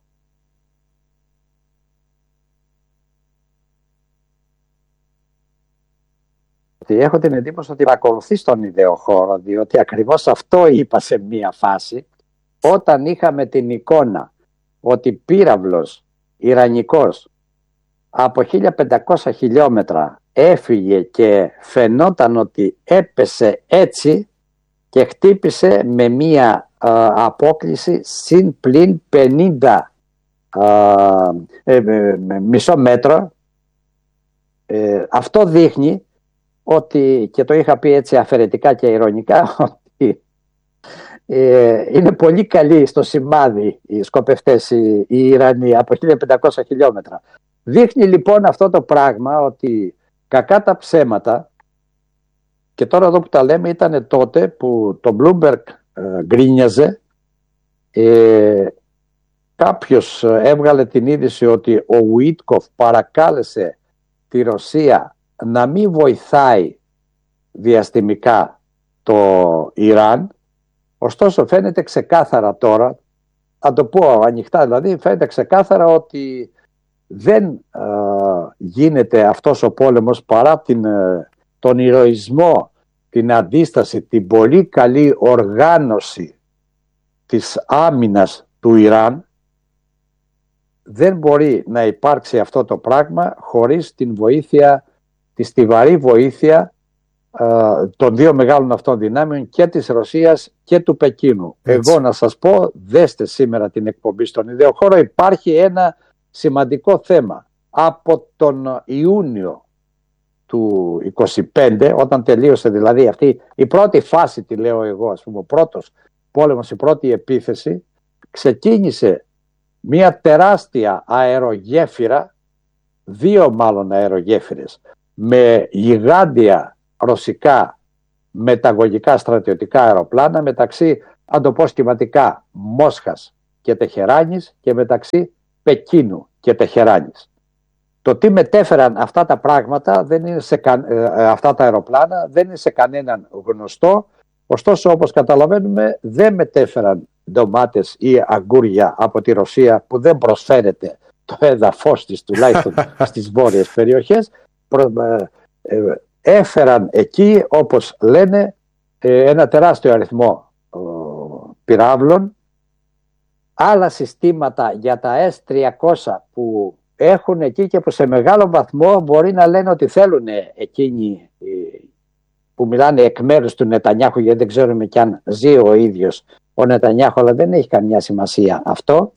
Έχω την εντύπωση ότι παρακολουθεί τον ιδεοχώρο, διότι ακριβώς αυτό είπα σε μία φάση, όταν είχαμε την εικόνα ότι πύραυλος Ιρανικός από χίλια πεντακόσια χιλιόμετρα έφυγε και φαινόταν ότι έπεσε έτσι και χτύπησε με μία α, απόκληση συν πλην πενήντα α, ε, ε, μισό μέτρο. Ε, αυτό δείχνει ότι, και το είχα πει έτσι αφαιρετικά και ειρωνικά, ότι ε, είναι πολύ καλοί στο σημάδι οι σκοπευτές οι, οι Ιρανοί από χίλια πεντακόσια χιλιόμετρα. Δείχνει λοιπόν αυτό το πράγμα ότι κακά τα ψέματα, και τώρα εδώ που τα λέμε ήταν τότε που το Bloomberg ε, γκρίνιαζε, ε, κάποιος έβγαλε την είδηση ότι ο Ουίτκοφ παρακάλεσε τη Ρωσία να μην βοηθάει διαστημικά το Ιράν. Ωστόσο φαίνεται ξεκάθαρα τώρα, να το πω ανοιχτά δηλαδή, φαίνεται ξεκάθαρα ότι δεν ε, γίνεται αυτός ο πόλεμος παρά την, ε, τον ηρωισμό, την αντίσταση, την πολύ καλή οργάνωση της άμυνας του Ιράν. Δεν μπορεί να υπάρξει αυτό το πράγμα χωρίς την βοήθεια, τη στιβαρή βοήθεια ε, των δύο μεγάλων αυτών δυνάμεων, και της Ρωσίας και του Πεκίνου. Έτσι. Εγώ να σας πω, δέστε σήμερα την εκπομπή στον Ιδεοχώρο, υπάρχει ένα σημαντικό θέμα. Από τον Ιούνιο του είκοσι πέντε, όταν τελείωσε δηλαδή αυτή η πρώτη φάση, τη λέω εγώ, ας πούμε, ο πρώτος πόλεμος, η πρώτη επίθεση, ξεκίνησε μια τεράστια αερογέφυρα, δύο μάλλον αερογέφυρες, με γιγάντια ρωσικά μεταγωγικά στρατιωτικά αεροπλάνα μεταξύ, αν το πω σχηματικά, Μόσχας και Τεχεράνης και μεταξύ Πεκίνου και Τεχεράνης. Το τι μετέφεραν αυτά τα πράγματα, δεν είναι σε κα... αυτά τα αεροπλάνα, δεν είναι σε κανέναν γνωστό. Ωστόσο, όπως καταλαβαίνουμε, δεν μετέφεραν ντομάτες ή αγκούρια από τη Ρωσία, που δεν προσφέρεται το έδαφος της, τουλάχιστον στις βόρειες περιοχές. Έφεραν εκεί, όπως λένε, ένα τεράστιο αριθμό πυράβλων, άλλα συστήματα για τα ες τριακόσια που έχουν εκεί και που σε μεγάλο βαθμό μπορεί να λένε ότι θέλουν εκείνοι που μιλάνε εκ μέρους του Νετανιάχου, γιατί δεν ξέρουμε κι αν ζει ο ίδιος ο Νετανιάχου, αλλά δεν έχει καμιά σημασία αυτό.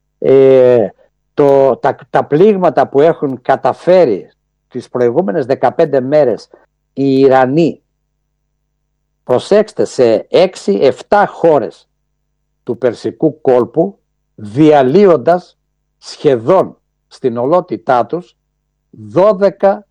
Ε, το, τα, τα πλήγματα που έχουν καταφέρει τις προηγούμενες δεκαπέντε μέρες οι Ιρανοί, προσέξτε, σε έξι εφτά χώρες του Περσικού κόλπου, διαλύοντας σχεδόν στην ολότητά τους δώδεκα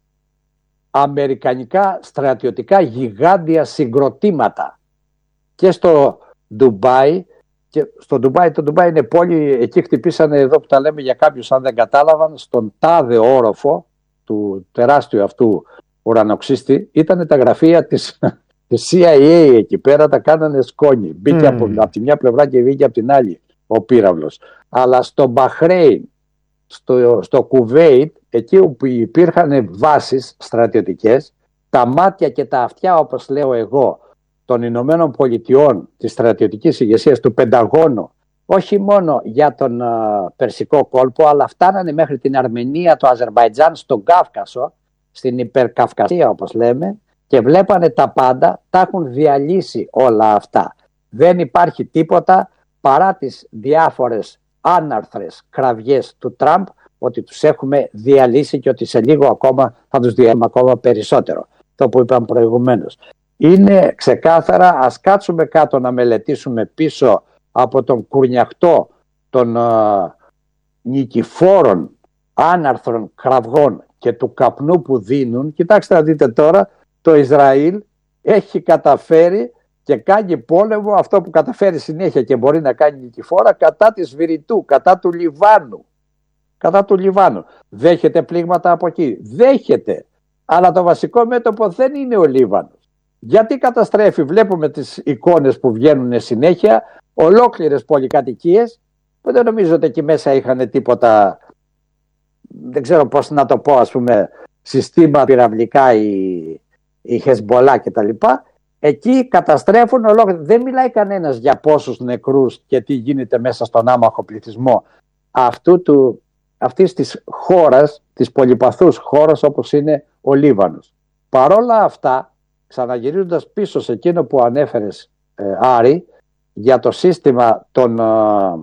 αμερικανικά στρατιωτικά γιγάντια συγκροτήματα. Και στο Ντουμπάι, και στο Ντουμπάι, το Ντουμπάι είναι πόλη, εκεί χτυπήσανε, εδώ που τα λέμε για κάποιους αν δεν κατάλαβαν, στον τάδε όροφο του τεράστιου αυτού ουρανοξύστη ήταν τα γραφεία της, της σι άι έι εκεί πέρα, τα κάνανε σκόνη. Μπήκε mm. από, από τη μια πλευρά και βγήκε από την άλλη ο πύραυλος. Αλλά στο Μπαχρέιν, στο, στο Κουβέιτ, εκεί όπου υπήρχαν βάσεις στρατιωτικές, τα μάτια και τα αυτιά, όπως λέω εγώ, των Ηνωμένων Πολιτειών, της στρατιωτικής ηγεσίας του Πενταγώνου, όχι μόνο για τον uh, Περσικό κόλπο, αλλά φτάνανε μέχρι την Αρμενία, το Αζερβαϊτζάν, στον Κάφκασο, στην υπερκαυκασία όπως λέμε, και βλέπανε τα πάντα, τα έχουν διαλύσει όλα αυτά. Δεν υπάρχει τίποτα παρά τις διάφορες άναρθρες κραυγές του Τραμπ ότι τους έχουμε διαλύσει και ότι σε λίγο ακόμα θα τους διαλύσουμε ακόμα περισσότερο. Το που είπαμε προηγουμένως. Είναι ξεκάθαρα, ας κάτσουμε κάτω να μελετήσουμε πίσω από τον κουρνιαχτό των uh, νικηφόρων άναρθρων κραυγών και του καπνού που δίνουν. Κοιτάξτε να δείτε τώρα, το Ισραήλ έχει καταφέρει και κάνει πόλεμο, αυτό που καταφέρει συνέχεια και μπορεί να κάνει νικηφόρα, κατά της Βηρητού, κατά του Λιβάνου. Κατά του Λιβάνου. Δέχεται πλήγματα από εκεί. Δέχεται. Αλλά το βασικό μέτωπο δεν είναι ο Λίβανος. Γιατί καταστρέφει, βλέπουμε τις εικόνες που βγαίνουν συνέχεια, ολόκληρες πολυκατοικίες, που δεν νομίζω ότι εκεί μέσα είχαν τίποτα, δεν ξέρω πώς να το πω, ας πούμε, συστήματα πυραυλικά ή, ή Χεσμπολά κτλ. Εκεί καταστρέφουν ολόκληρα. Δεν μιλάει κανένας για πόσους νεκρούς και τι γίνεται μέσα στον άμαχο πληθυσμό αυτού του, αυτής της χώρας, της πολυπαθούς χώρας όπως είναι ο Λίβανος. Παρόλα αυτά, ξαναγυρίζοντας πίσω σε εκείνο που ανέφερες ε, Άρη, για το σύστημα των ε,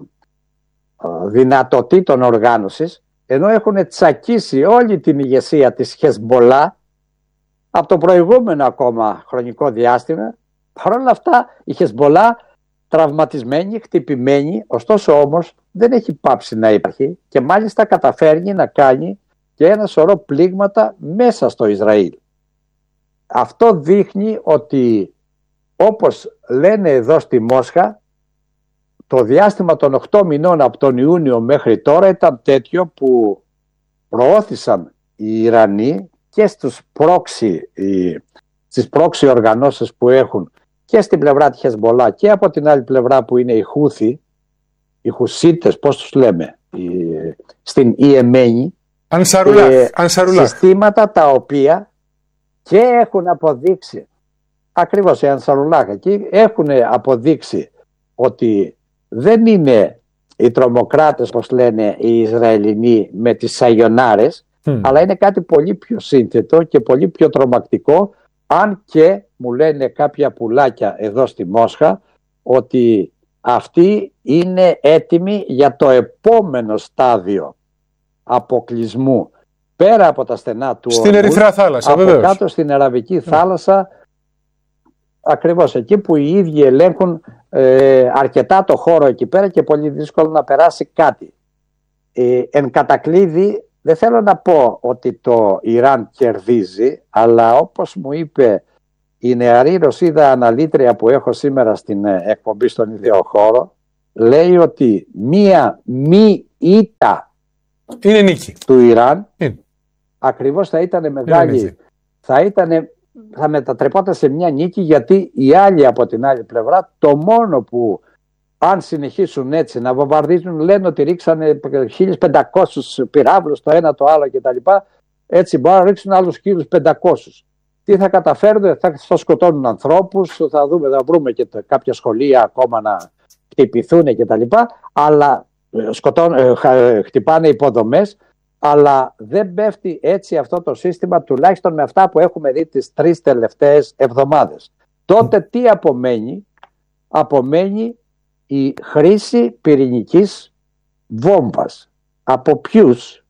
ε, δυνατοτήτων οργάνωσης, ενώ έχουν τσακίσει όλη την ηγεσία της Χεσμπολά από το προηγούμενο ακόμα χρονικό διάστημα, παρόλα αυτά η Χεσμπολά τραυματισμένη, χτυπημένη, ωστόσο όμως δεν έχει πάψει να υπάρχει και μάλιστα καταφέρνει να κάνει και ένα σωρό πλήγματα μέσα στο Ισραήλ. Αυτό δείχνει ότι, όπως λένε εδώ στη Μόσχα, το διάστημα των οκτώ μηνών από τον Ιούνιο μέχρι τώρα ήταν τέτοιο που προώθησαν οι Ιρανοί και στους πρόξι, στις πρόξι οργανώσεις που έχουν και στην πλευρά της Χεσμπολά και από την άλλη πλευρά που είναι οι Χούθι, οι Χουσίτες, πώς τους λέμε, οι, στην Ιεμένη, Ανσαρουλάχ, Ανσαρουλάχ. Συστήματα τα οποία και έχουν αποδείξει, ακριβώς οι Ανσαρουλάχ εκεί έχουν αποδείξει ότι δεν είναι οι τρομοκράτες, όπως λένε οι Ισραηλινοί, με τις σαγιονάρες, mm. αλλά είναι κάτι πολύ πιο σύνθετο και πολύ πιο τρομακτικό, αν και μου λένε κάποια πουλάκια εδώ στη Μόσχα ότι αυτοί είναι έτοιμοι για το επόμενο στάδιο αποκλεισμού πέρα από τα στενά του στην Ορμούζ, Ερυθρά θάλασσα, από βεβαίως. Κάτω στην Αραβική θάλασσα, ακριβώς εκεί που οι ίδιοι ελέγχουν ε, αρκετά το χώρο εκεί πέρα και πολύ δύσκολο να περάσει κάτι. Ε, εν κατακλείδη δεν θέλω να πω ότι το Ιράν κερδίζει, αλλά όπως μου είπε η νεαρή Ρωσίδα αναλύτρια που έχω σήμερα στην εκπομπή στον Ιδεοχώρο, λέει ότι μία μη ήττα είναι νίκη του Ιράν είναι. Ακριβώς θα ήταν μεγάλη, είναι θα, ήτανε, θα μετατρεπόταν σε μια νίκη, γιατί οι άλλοι από την άλλη πλευρά το μόνο που, αν συνεχίσουν έτσι να βομβαρδίζουν, λένε ότι ρίξανε χίλια πεντακόσιους πυράβλους το ένα το άλλο κτλ. Έτσι μπορούν να ρίξουν άλλους χίλια πεντακόσιους. Τι θα καταφέρουν? Θα, θα σκοτώνουν ανθρώπους, θα δούμε, θα βρούμε και κάποια σχολεία ακόμα να χτυπηθούν κτλ. Αλλά σκοτώνουν, χτυπάνε υποδομές, αλλά δεν πέφτει έτσι αυτό το σύστημα, τουλάχιστον με αυτά που έχουμε δει τις τρεις τελευταίες εβδομάδες. Τότε τι απομένει? Απομένει η χρήση πυρηνικής βόμβας. Από ποιους?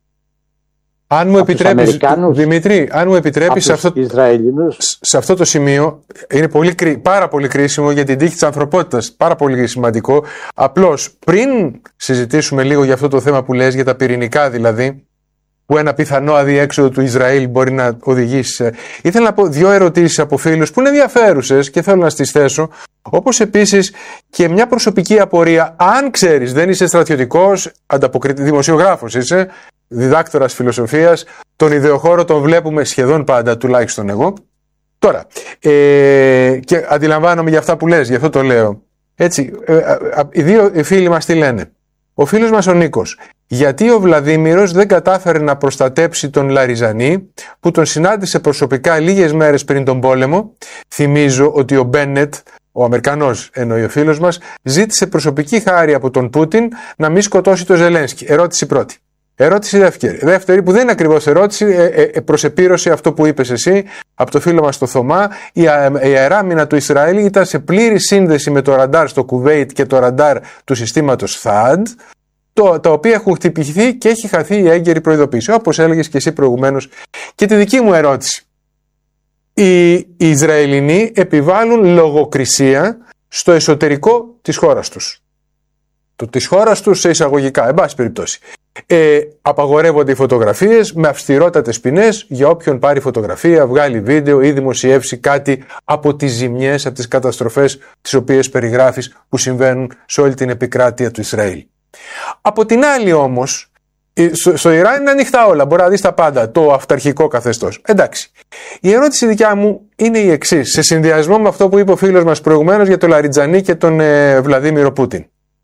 Αν μου επιτρέπεις, Δημήτρη, αν μου επιτρέπεις, σε αυτό, σε αυτό το σημείο είναι πολύ, πάρα πολύ κρίσιμο για την τύχη της ανθρωπότητας, πάρα πολύ σημαντικό. Απλώς πριν συζητήσουμε λίγο για αυτό το θέμα που λες, για τα πυρηνικά δηλαδή, που ένα πιθανό αδιέξοδο του Ισραήλ μπορεί να οδηγήσει σε... Ήθελα να πω δύο ερωτήσεις από φίλους που είναι ενδιαφέρουσες και θέλω να στις θέσω, όπως επίσης και μια προσωπική απορία. Αν ξέρεις, δεν είσαι στρατιωτικός, ανταποκριτη... δημοσιογράφος είσαι, διδάκτορας φιλοσοφίας, τον Ιδεοχώρο τον βλέπουμε σχεδόν πάντα, τουλάχιστον εγώ. Τώρα, ε, και αντιλαμβάνομαι για αυτά που λες, γι' αυτό το λέω. Έτσι, ε, ε, ε, οι δύο φίλοι μας τι λένε? Ο φίλος μας ο Νίκος, γιατί ο Βλαδίμηρος δεν κατάφερε να προστατέψει τον Λαριζανί που τον συνάντησε προσωπικά λίγες μέρες πριν τον πόλεμο? Θυμίζω ότι ο Μπένετ, ο Αμερικανός εννοεί ο φίλος μας, ζήτησε προσωπική χάρη από τον Πούτιν να μην σκοτώσει τον Ζελένσκι. Ερώτηση πρώτη. Ερώτηση δεύτερη. Δεύτερη, που δεν είναι ακριβώς ερώτηση, ε, ε, προσεπήρωσε αυτό που είπες εσύ από το φίλο μας το Θωμά. Η, η αεράμινα του Ισραήλ ήταν σε πλήρη σύνδεση με το ραντάρ στο Κουβέιτ και το ραντάρ του συστήματος θαντ, το, τα οποία έχουν χτυπηθεί και έχει χαθεί η έγκαιρη προειδοποίηση, όπως έλεγες και εσύ προηγουμένως. Και τη δική μου ερώτηση. Οι, οι Ισραηλινοί επιβάλλουν λογοκρισία στο εσωτερικό της χώρας τους. Το της χώρας τους σε εισαγωγικά, εν πάση περιπτώσει. Ε, απαγορεύονται οι φωτογραφίες με αυστηρότατες ποινές για όποιον πάρει φωτογραφία, βγάλει βίντεο ή δημοσιεύσει κάτι από τις ζημιές, από τις καταστροφές τις οποίες περιγράφεις που συμβαίνουν σε όλη την επικράτεια του Ισραήλ. Από την άλλη όμως, στο, στο Ιράν είναι ανοιχτά όλα, μπορεί να δεις τα πάντα, το αυταρχικό καθεστώς. Εντάξει. Η ερώτηση δικιά μου είναι η εξής, σε συνδυασμό με αυτό που είπε ο φίλος μας προηγουμένως για τον Λαριτζανί και τον ε, Βλαδίμηρο Πούτιν.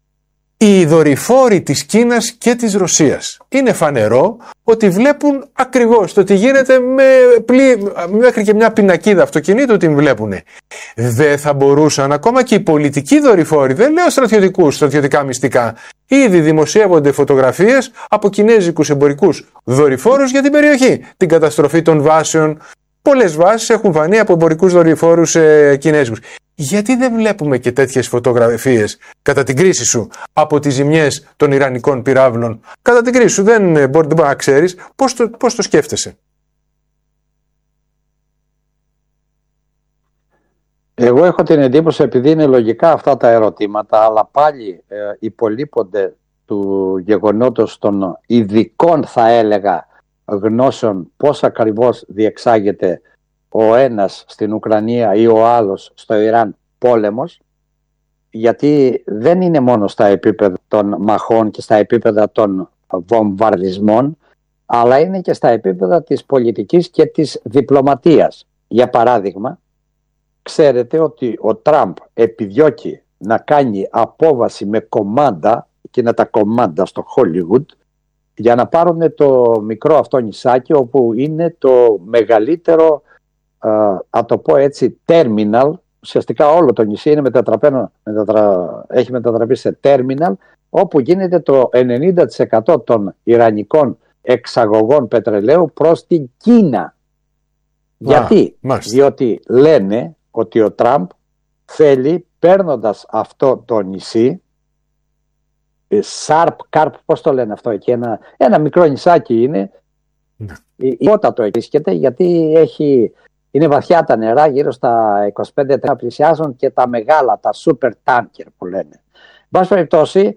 Οι δορυφόροι της Κίνας και της Ρωσίας είναι φανερό ότι βλέπουν ακριβώς το τι γίνεται με πλή... μέχρι και μια πινακίδα αυτοκινήτου την βλέπουν. Δεν θα μπορούσαν ακόμα και οι πολιτικοί δορυφόροι, δεν λέω στρατιωτικούς, στρατιωτικά μυστικά, ήδη δημοσιεύονται φωτογραφίες από κινέζικους εμπορικούς δορυφόρους για την περιοχή, την καταστροφή των βάσεων. Πολλές βάσεις έχουν φανεί από εμπορικούς δορυφόρους ε, κινέζικους. Γιατί δεν βλέπουμε και τέτοιες φωτογραφίες, κατά την κρίση σου, από τις ζημιές των Ιρανικών πυράβλων? Κατά την κρίση σου δεν μπορεί, δεν μπορεί να ξέρεις. Πώς το, πώς το σκέφτεσαι? Εγώ έχω την εντύπωση, επειδή είναι λογικά αυτά τα ερωτήματα, αλλά πάλι ε, υπολείπονται του γεγονότος των ειδικών, θα έλεγα, γνώσεων πώς ακριβώς διεξάγεται ο ένας στην Ουκρανία ή ο άλλος στο Ιράν πόλεμος, γιατί δεν είναι μόνο στα επίπεδα των μαχών και στα επίπεδα των βομβαρδισμών, αλλά είναι και στα επίπεδα της πολιτικής και της διπλωματίας. Για παράδειγμα, ξέρετε ότι ο Τραμπ επιδιώκει να κάνει απόβαση με κομμάντα, εκείνα τα κομμάντα στο Hollywood, για να πάρουν το μικρό αυτό νησάκι, όπου είναι το μεγαλύτερο, α το πω έτσι, terminal. Ουσιαστικά όλο το νησί είναι μετατραπено, μετατρα... έχει μετατραπεί σε terminal, όπου γίνεται το ενενήντα τοις εκατό των ιρανικών εξαγωγών πετρελαίου προς την Κίνα. Α, γιατί? Μάλιστα. Διότι λένε ότι ο Τραμπ θέλει, παίρνοντας αυτό το νησί, Σάρπ, Κάρπ, πώς το λένε αυτό εκεί, ένα, ένα μικρό νησάκι είναι, ναι. Η πότα το βρίσκεται, γιατί έχει, είναι βαθιά τα νερά, γύρω στα είκοσι πέντε τρία πλησιάζουν, και τα μεγάλα, τα super tanker που λένε. Εν πάση περιπτώσει,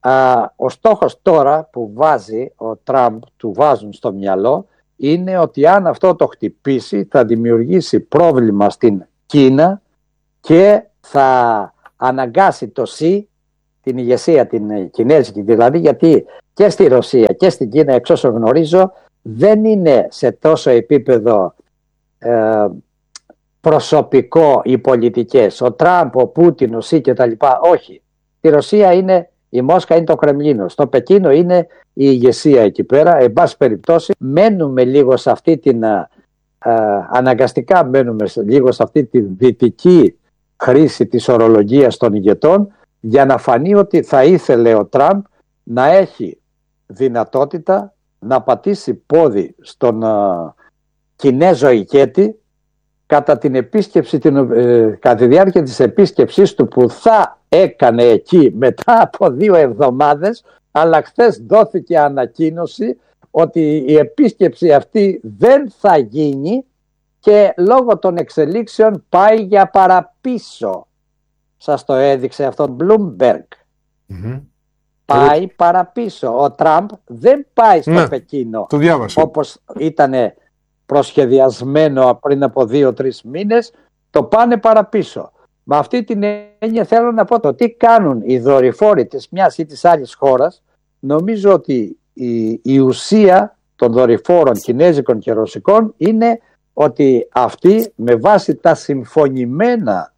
Α, ο στόχος τώρα που βάζει ο Τραμπ, του βάζουν στο μυαλό, είναι ότι αν αυτό το χτυπήσει θα δημιουργήσει πρόβλημα στην Κίνα και θα αναγκάσει το ΣΥ, την ηγεσία την κινέζικη δηλαδή, γιατί και στη Ρωσία και στην Κίνα, εξ όσων γνωρίζω, δεν είναι σε τόσο επίπεδο ε, προσωπικό οι πολιτικές. Ο Τραμπ, ο Πούτιν, ο ΣΥ και τα λοιπά, όχι. Στη Ρωσία είναι, η Μόσχα είναι το Κρεμλίνο. Στο Πεκίνο είναι η ηγεσία εκεί πέρα. Εν πάση περιπτώσει, μένουμε λίγο σε αυτή την, α, α, αναγκαστικά μένουμε σε, λίγο σε αυτή τη δυτική χρήση της ορολογίας των ηγετών, για να φανεί ότι θα ήθελε ο Τραμπ να έχει δυνατότητα να πατήσει πόδι στον α, Κινέζο ηγέτη κατά την επίσκεψη, την, ε, κατά τη διάρκεια της επίσκεψής του που θα έκανε εκεί μετά από δύο εβδομάδες, αλλά χθες δόθηκε ανακοίνωση ότι η επίσκεψη αυτή δεν θα γίνει και λόγω των εξελίξεων πάει για παραπίσω. Σας το έδειξε αυτό Bloomberg. Mm-hmm. Πάει mm-hmm. παραπίσω. Ο Τραμπ δεν πάει στο ναι, Πεκίνο όπως ήταν προσχεδιασμένο πριν από δύο-τρεις μήνες, το πάνε παραπίσω. Με αυτή την έννοια θέλω να πω το τι κάνουν οι δορυφόροι της μιας ή της άλλης χώρας. Νομίζω ότι η, η ουσία των δορυφόρων κινέζικων και ρωσικών είναι ότι αυτοί με βάση τα συμφωνημένα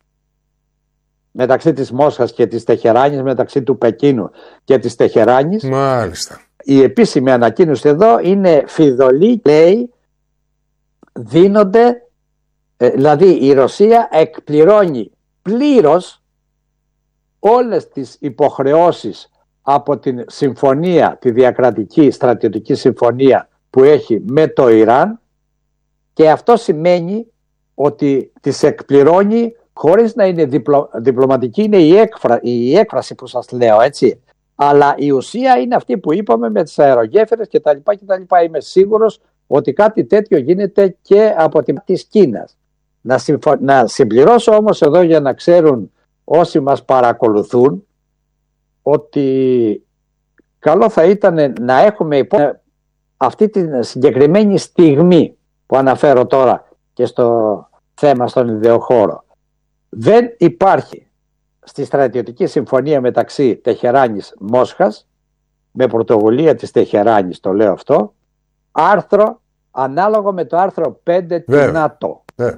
μεταξύ της Μόσχας και της Τεχεράνης, μεταξύ του Πεκίνου και της Τεχεράνης, μάλιστα, η επίσημη ανακοίνωση εδώ είναι φιδωλή, λέει, δίνονται, δηλαδή η Ρωσία εκπληρώνει πλήρως όλες τις υποχρεώσεις από την συμφωνία, τη διακρατική στρατιωτική συμφωνία που έχει με το Ιράν, και αυτό σημαίνει ότι τις εκπληρώνει χωρίς να είναι διπλω, διπλωματική, είναι η, έκφρα, η έκφραση που σας λέω, έτσι. Αλλά η ουσία είναι αυτή που είπαμε με τις αερογέφυρες και τα λοιπά και τα λοιπά. Είμαι σίγουρος ότι κάτι τέτοιο γίνεται και από την της Κίνας. Να, συμφω... να συμπληρώσω όμως εδώ για να ξέρουν όσοι μας παρακολουθούν ότι καλό θα ήταν να έχουμε υπό... αυτή τη συγκεκριμένη στιγμή που αναφέρω τώρα και στο θέμα στον ιδεοχώρο. Δεν υπάρχει στη στρατιωτική συμφωνία μεταξύ Τεχεράνης Μόσχας, με πρωτοβουλία της Τεχεράνης το λέω αυτό, άρθρο ανάλογο με το άρθρο πέντε του ΝΑΤΟ. Yeah.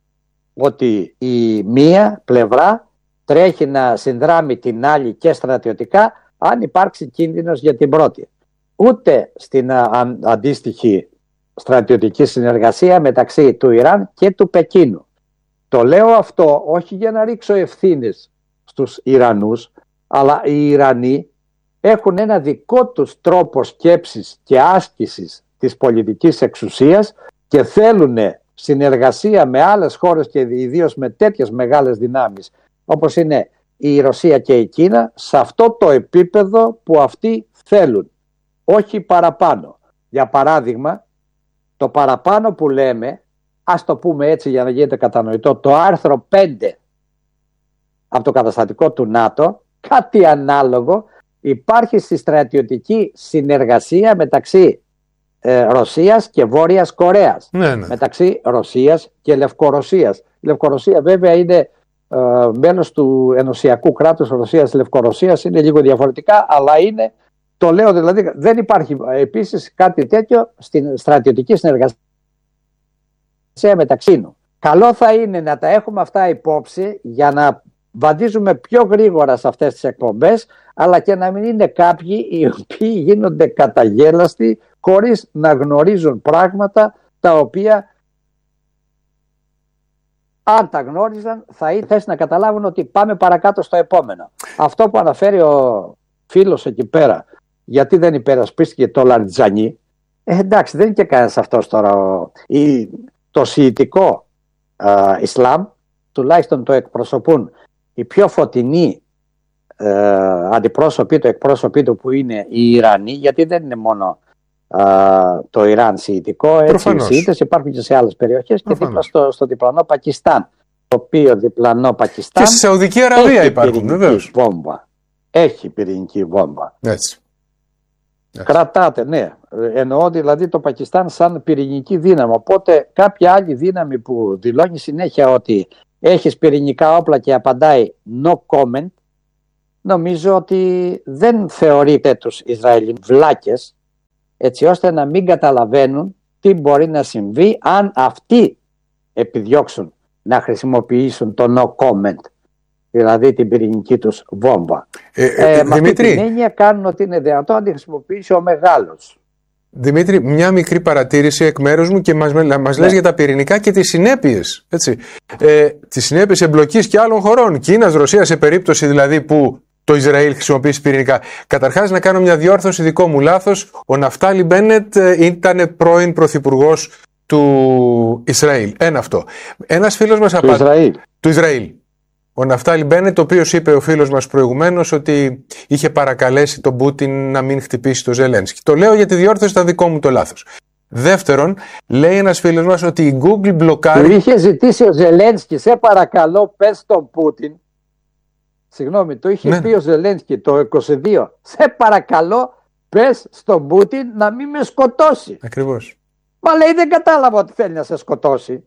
Ότι η μία πλευρά τρέχει να συνδράμει την άλλη και στρατιωτικά αν υπάρξει κίνδυνος για την πρώτη. Ούτε στην α, αντίστοιχη στρατιωτική συνεργασία μεταξύ του Ιράν και του Πεκίνου. Το λέω αυτό όχι για να ρίξω ευθύνες στους Ιρανούς, αλλά οι Ιρανοί έχουν ένα δικό τους τρόπο σκέψης και άσκησης της πολιτικής εξουσίας και θέλουν συνεργασία με άλλες χώρες και ιδίως με τέτοιες μεγάλες δυνάμεις όπως είναι η Ρωσία και η Κίνα, σε αυτό το επίπεδο που αυτοί θέλουν, όχι παραπάνω. Για παράδειγμα, το παραπάνω που λέμε, ας το πούμε έτσι για να γίνεται κατανοητό, το άρθρο πέντε από το καταστατικό του ΝΑΤΟ, κάτι ανάλογο υπάρχει στη στρατιωτική συνεργασία μεταξύ ε, Ρωσίας και Βόρειας Κορέας, ναι, ναι. μεταξύ Ρωσίας και Λευκορωσίας. Η Λευκορωσία βέβαια είναι ε, μέλος του ενωσιακού κράτους Ρωσίας, Λευκορωσίας, είναι λίγο διαφορετικά, αλλά είναι, το λέω δηλαδή, δεν υπάρχει επίσης κάτι τέτοιο στην στρατιωτική συνεργασία μεταξύ του. Καλό θα είναι να τα έχουμε αυτά υπόψη για να βαδίζουμε πιο γρήγορα σε αυτές τις εκπομπές, αλλά και να μην είναι κάποιοι οι οποίοι γίνονται καταγέλαστοι χωρίς να γνωρίζουν πράγματα τα οποία αν τα γνώριζαν θα ήθελαν να καταλάβουν ότι πάμε παρακάτω στο επόμενο. Αυτό που αναφέρει ο φίλος εκεί πέρα, γιατί δεν υπερασπίστηκε το Λαριτζανί, ε, εντάξει, δεν είναι και κανένας αυτός τώρα. Η, το σιητικό ε, Ισλάμ τουλάχιστον το εκπροσωπούν οι πιο φωτεινοί ε, αντιπρόσωποι του, εκπρόσωποι του που είναι οι Ιρανοί, γιατί δεν είναι μόνο ε, το Ιράν σιητικό, έτσι οι Σιήτες υπάρχουν και σε άλλες περιοχές. Προφανώς. Και δίπλα στο, στο διπλανό Πακιστάν, το οποίο διπλανό Πακιστάν και στη Σαουδική Αραβία υπάρχουν βεβαίως. Βόμβα. έχει πυρηνική βόμβα. Έτσι. Κρατάτε, ναι. Εννοώ δηλαδή το Πακιστάν σαν πυρηνική δύναμη. Οπότε κάποια άλλη δύναμη που δηλώνει συνέχεια ότι έχεις πυρηνικά όπλα και απαντάει no comment, νομίζω ότι δεν θεωρείται τους Ισραηλινούς βλάκες, έτσι ώστε να μην καταλαβαίνουν τι μπορεί να συμβεί αν αυτοί επιδιώξουν να χρησιμοποιήσουν το no comment, δηλαδή την πυρηνική τους βόμβα. Ε, ε, ε, με αυτή την έννοια κάνουν ότι είναι δυνατόν να τη χρησιμοποιήσει ο μεγάλος. Δημήτρη, μια μικρή παρατήρηση εκ μέρους μου και μας, μας ναι. λες για τα πυρηνικά και τις συνέπειες. Έτσι. Ε, τις συνέπειες εμπλοκής και άλλων χωρών. Κίνας, Ρωσίας, σε περίπτωση δηλαδή που το Ισραήλ χρησιμοποιήσει πυρηνικά. Καταρχάς, να κάνω μια διόρθωση, δικό μου λάθος. Ο Ναφτάλι Μπένετ ήταν πρώην πρωθυπουργός του Ισραήλ. Ένα αυτό. Ένας φίλος μας απαντά. Ισραήλ. Του Ισραήλ. Ο Ναφτάλι Μπένετ, ο οποίος είπε ο φίλος μας προηγουμένως ότι είχε παρακαλέσει τον Πούτιν να μην χτυπήσει το Ζελένσκι. Το λέω γιατί διόρθωση ήταν δικό μου το λάθος. Δεύτερον, λέει ένας φίλος μας ότι η Google μπλοκάρει. Του είχε ζητήσει ο Ζελένσκι, σε παρακαλώ, πες στον Πούτιν. Συγγνώμη, το είχε ναι. πει ο Ζελένσκι το είκοσι δύο. Σε παρακαλώ, πες στον Πούτιν να μην με σκοτώσει. Ακριβώς. Μα λέει, δεν κατάλαβα ότι θέλει να σε σκοτώσει.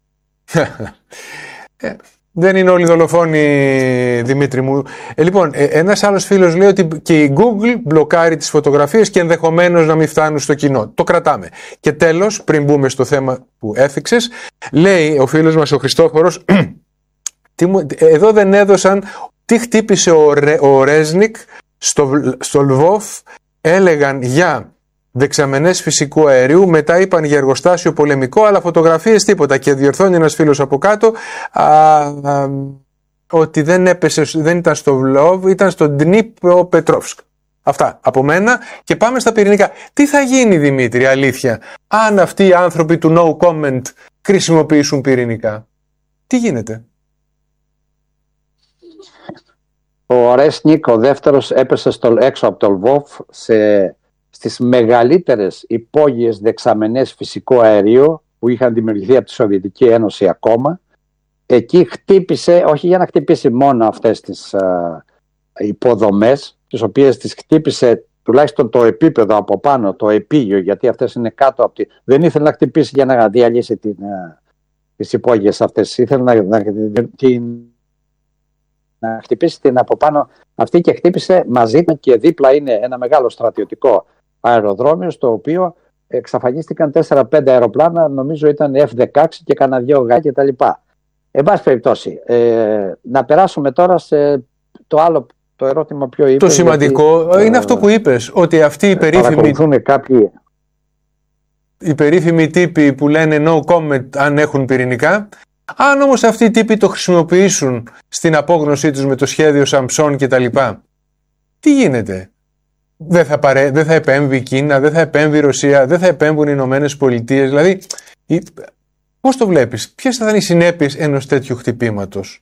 ε. Δεν είναι όλοι δολοφόνοι, Δημήτρη μου. Ε, λοιπόν, ε, ένας άλλος φίλος λέει ότι και η Google μπλοκάρει τις φωτογραφίες και ενδεχομένως να μην φτάνουν στο κοινό. Το κρατάμε. Και τέλος, πριν μπούμε στο θέμα που έθιξες, λέει ο φίλος μας ο Χριστόφορος, εδώ δεν έδωσαν τι χτύπησε ο, Ρε, ο Ρέσνικ στο, στο Λβόφ, έλεγαν για δεξαμενές φυσικού αερίου, μετά είπαν για εργοστάσιο πολεμικό, αλλά φωτογραφίες τίποτα. Και διορθώνει ένας φίλος από κάτω α, α, ότι δεν έπεσε, δεν ήταν στο Βλόβ, ήταν στο Ντνίπροπετρόφσκ. Αυτά από μένα και πάμε στα πυρηνικά. Τι θα γίνει, Δημήτρη, αλήθεια, αν αυτοί οι άνθρωποι του no comment χρησιμοποιήσουν πυρηνικά? Τι γίνεται? Ο Ρέσνικ, ο δεύτερος, έπεσε στο, έξω από το Λβόβ σε... στις μεγαλύτερες υπόγειες δεξαμενές φυσικού αερίου που είχαν δημιουργηθεί από τη Σοβιετική Ένωση ακόμα. Εκεί χτύπησε, όχι για να χτυπήσει μόνο αυτές τις α, υποδομές, τις οποίες τις χτύπησε τουλάχιστον το επίπεδο από πάνω, το επίγειο, γιατί αυτές είναι κάτω από τη... Δεν ήθελε να χτυπήσει για να διαλύσει την, α, τις υπόγειες αυτές, ήθελε να, να, την, να χτυπήσει την από πάνω αυτή και χτύπησε μαζί και δίπλα είναι ένα μεγάλο στρατιωτικό αεροδρόμιο, στο οποίο εξαφανίστηκαν τέσσερα πέντε αεροπλάνα, νομίζω ήταν εφ δεκαέξι και κανένα δυο γά και τα λοιπά. Εν πάση περιπτώσει, ε, να περάσουμε τώρα σε το άλλο το ερώτημα πιο είπες. Το σημαντικό γιατί, είναι ε, αυτό που είπες, ότι αυτοί οι περίφημοι, κάποιοι... οι περίφημοι τύποι που λένε no comment αν έχουν πυρηνικά, αν όμως αυτοί οι τύποι το χρησιμοποιήσουν στην απόγνωσή τους με το σχέδιο Σαμψόν και τα λοιπά, τι γίνεται? Δεν θα, παρέ, δεν θα επέμβει η Κίνα, δεν θα επέμβει η Ρωσία, δεν θα επέμβουν οι Ηνωμένες Πολιτείες. Δηλαδή, πώς το βλέπεις, ποιες θα είναι οι συνέπειες ενός τέτοιου χτυπήματος?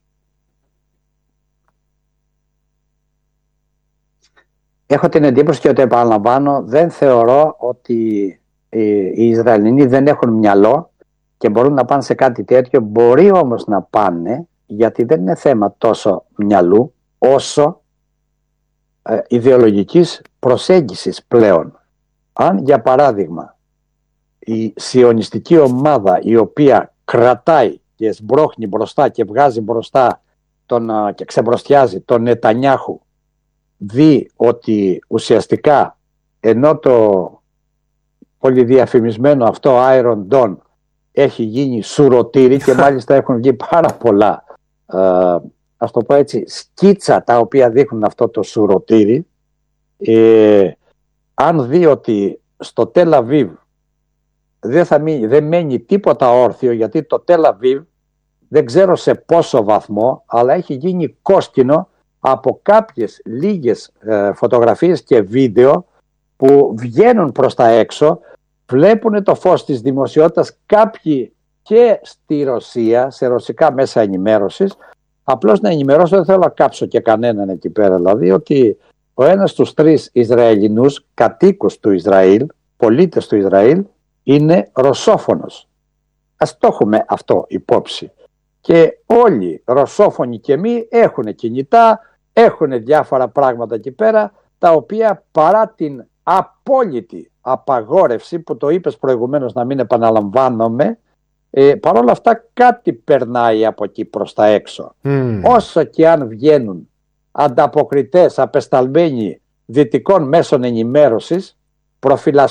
Έχω την εντύπωση και ότι επαναλαμβάνω, δεν θεωρώ ότι οι Ισραηλινοί δεν έχουν μυαλό και μπορούν να πάνε σε κάτι τέτοιο. Μπορεί όμως να πάνε, γιατί δεν είναι θέμα τόσο μυαλού όσο ε, ιδεολογικής προσέγγισης πλέον. Αν για παράδειγμα η σιωνιστική ομάδα, η οποία κρατάει και σμπρώχνει μπροστά και βγάζει μπροστά τον, και ξεμπροστιάζει τον Νετανιάχου, δει ότι ουσιαστικά ενώ το πολύ διαφημισμένο αυτό Iron Dawn έχει γίνει σουρωτήρι και μάλιστα έχουν βγει πάρα πολλά ε, ας το πω έτσι, σκίτσα τα οποία δείχνουν αυτό το σουρωτήρι, ε, αν δει ότι στο Τελ Αβίβ δεν, θα μείνει, δεν μένει τίποτα όρθιο, γιατί το Τελ Αβίβ δεν ξέρω σε πόσο βαθμό, αλλά έχει γίνει κόσκινο από κάποιες λίγες ε, φωτογραφίες και βίντεο που βγαίνουν προς τα έξω, βλέπουν το φως της δημοσιότητας κάποιοι και στη Ρωσία, σε ρωσικά μέσα ενημέρωσης. Απλώς να ενημερώσω, δεν θέλω να κάψω και κανέναν εκεί πέρα, δηλαδή ότι ο ένας στους τρεις Ισραηλινούς κατοίκους του Ισραήλ, πολίτες του Ισραήλ, είναι ρωσόφωνος. Ας το έχουμε αυτό υπόψη. Και όλοι ρωσόφωνοι και μη έχουν κινητά, έχουν διάφορα πράγματα εκεί πέρα, τα οποία παρά την απόλυτη απαγόρευση που το είπες προηγουμένως, να μην επαναλαμβάνομαι, ε, παρόλα αυτά κάτι περνάει από εκεί προς τα έξω. Mm. Όσο και αν βγαίνουν ανταποκριτές απεσταλμένοι δυτικών μέσων ενημέρωσης, προφυλασσόμενοι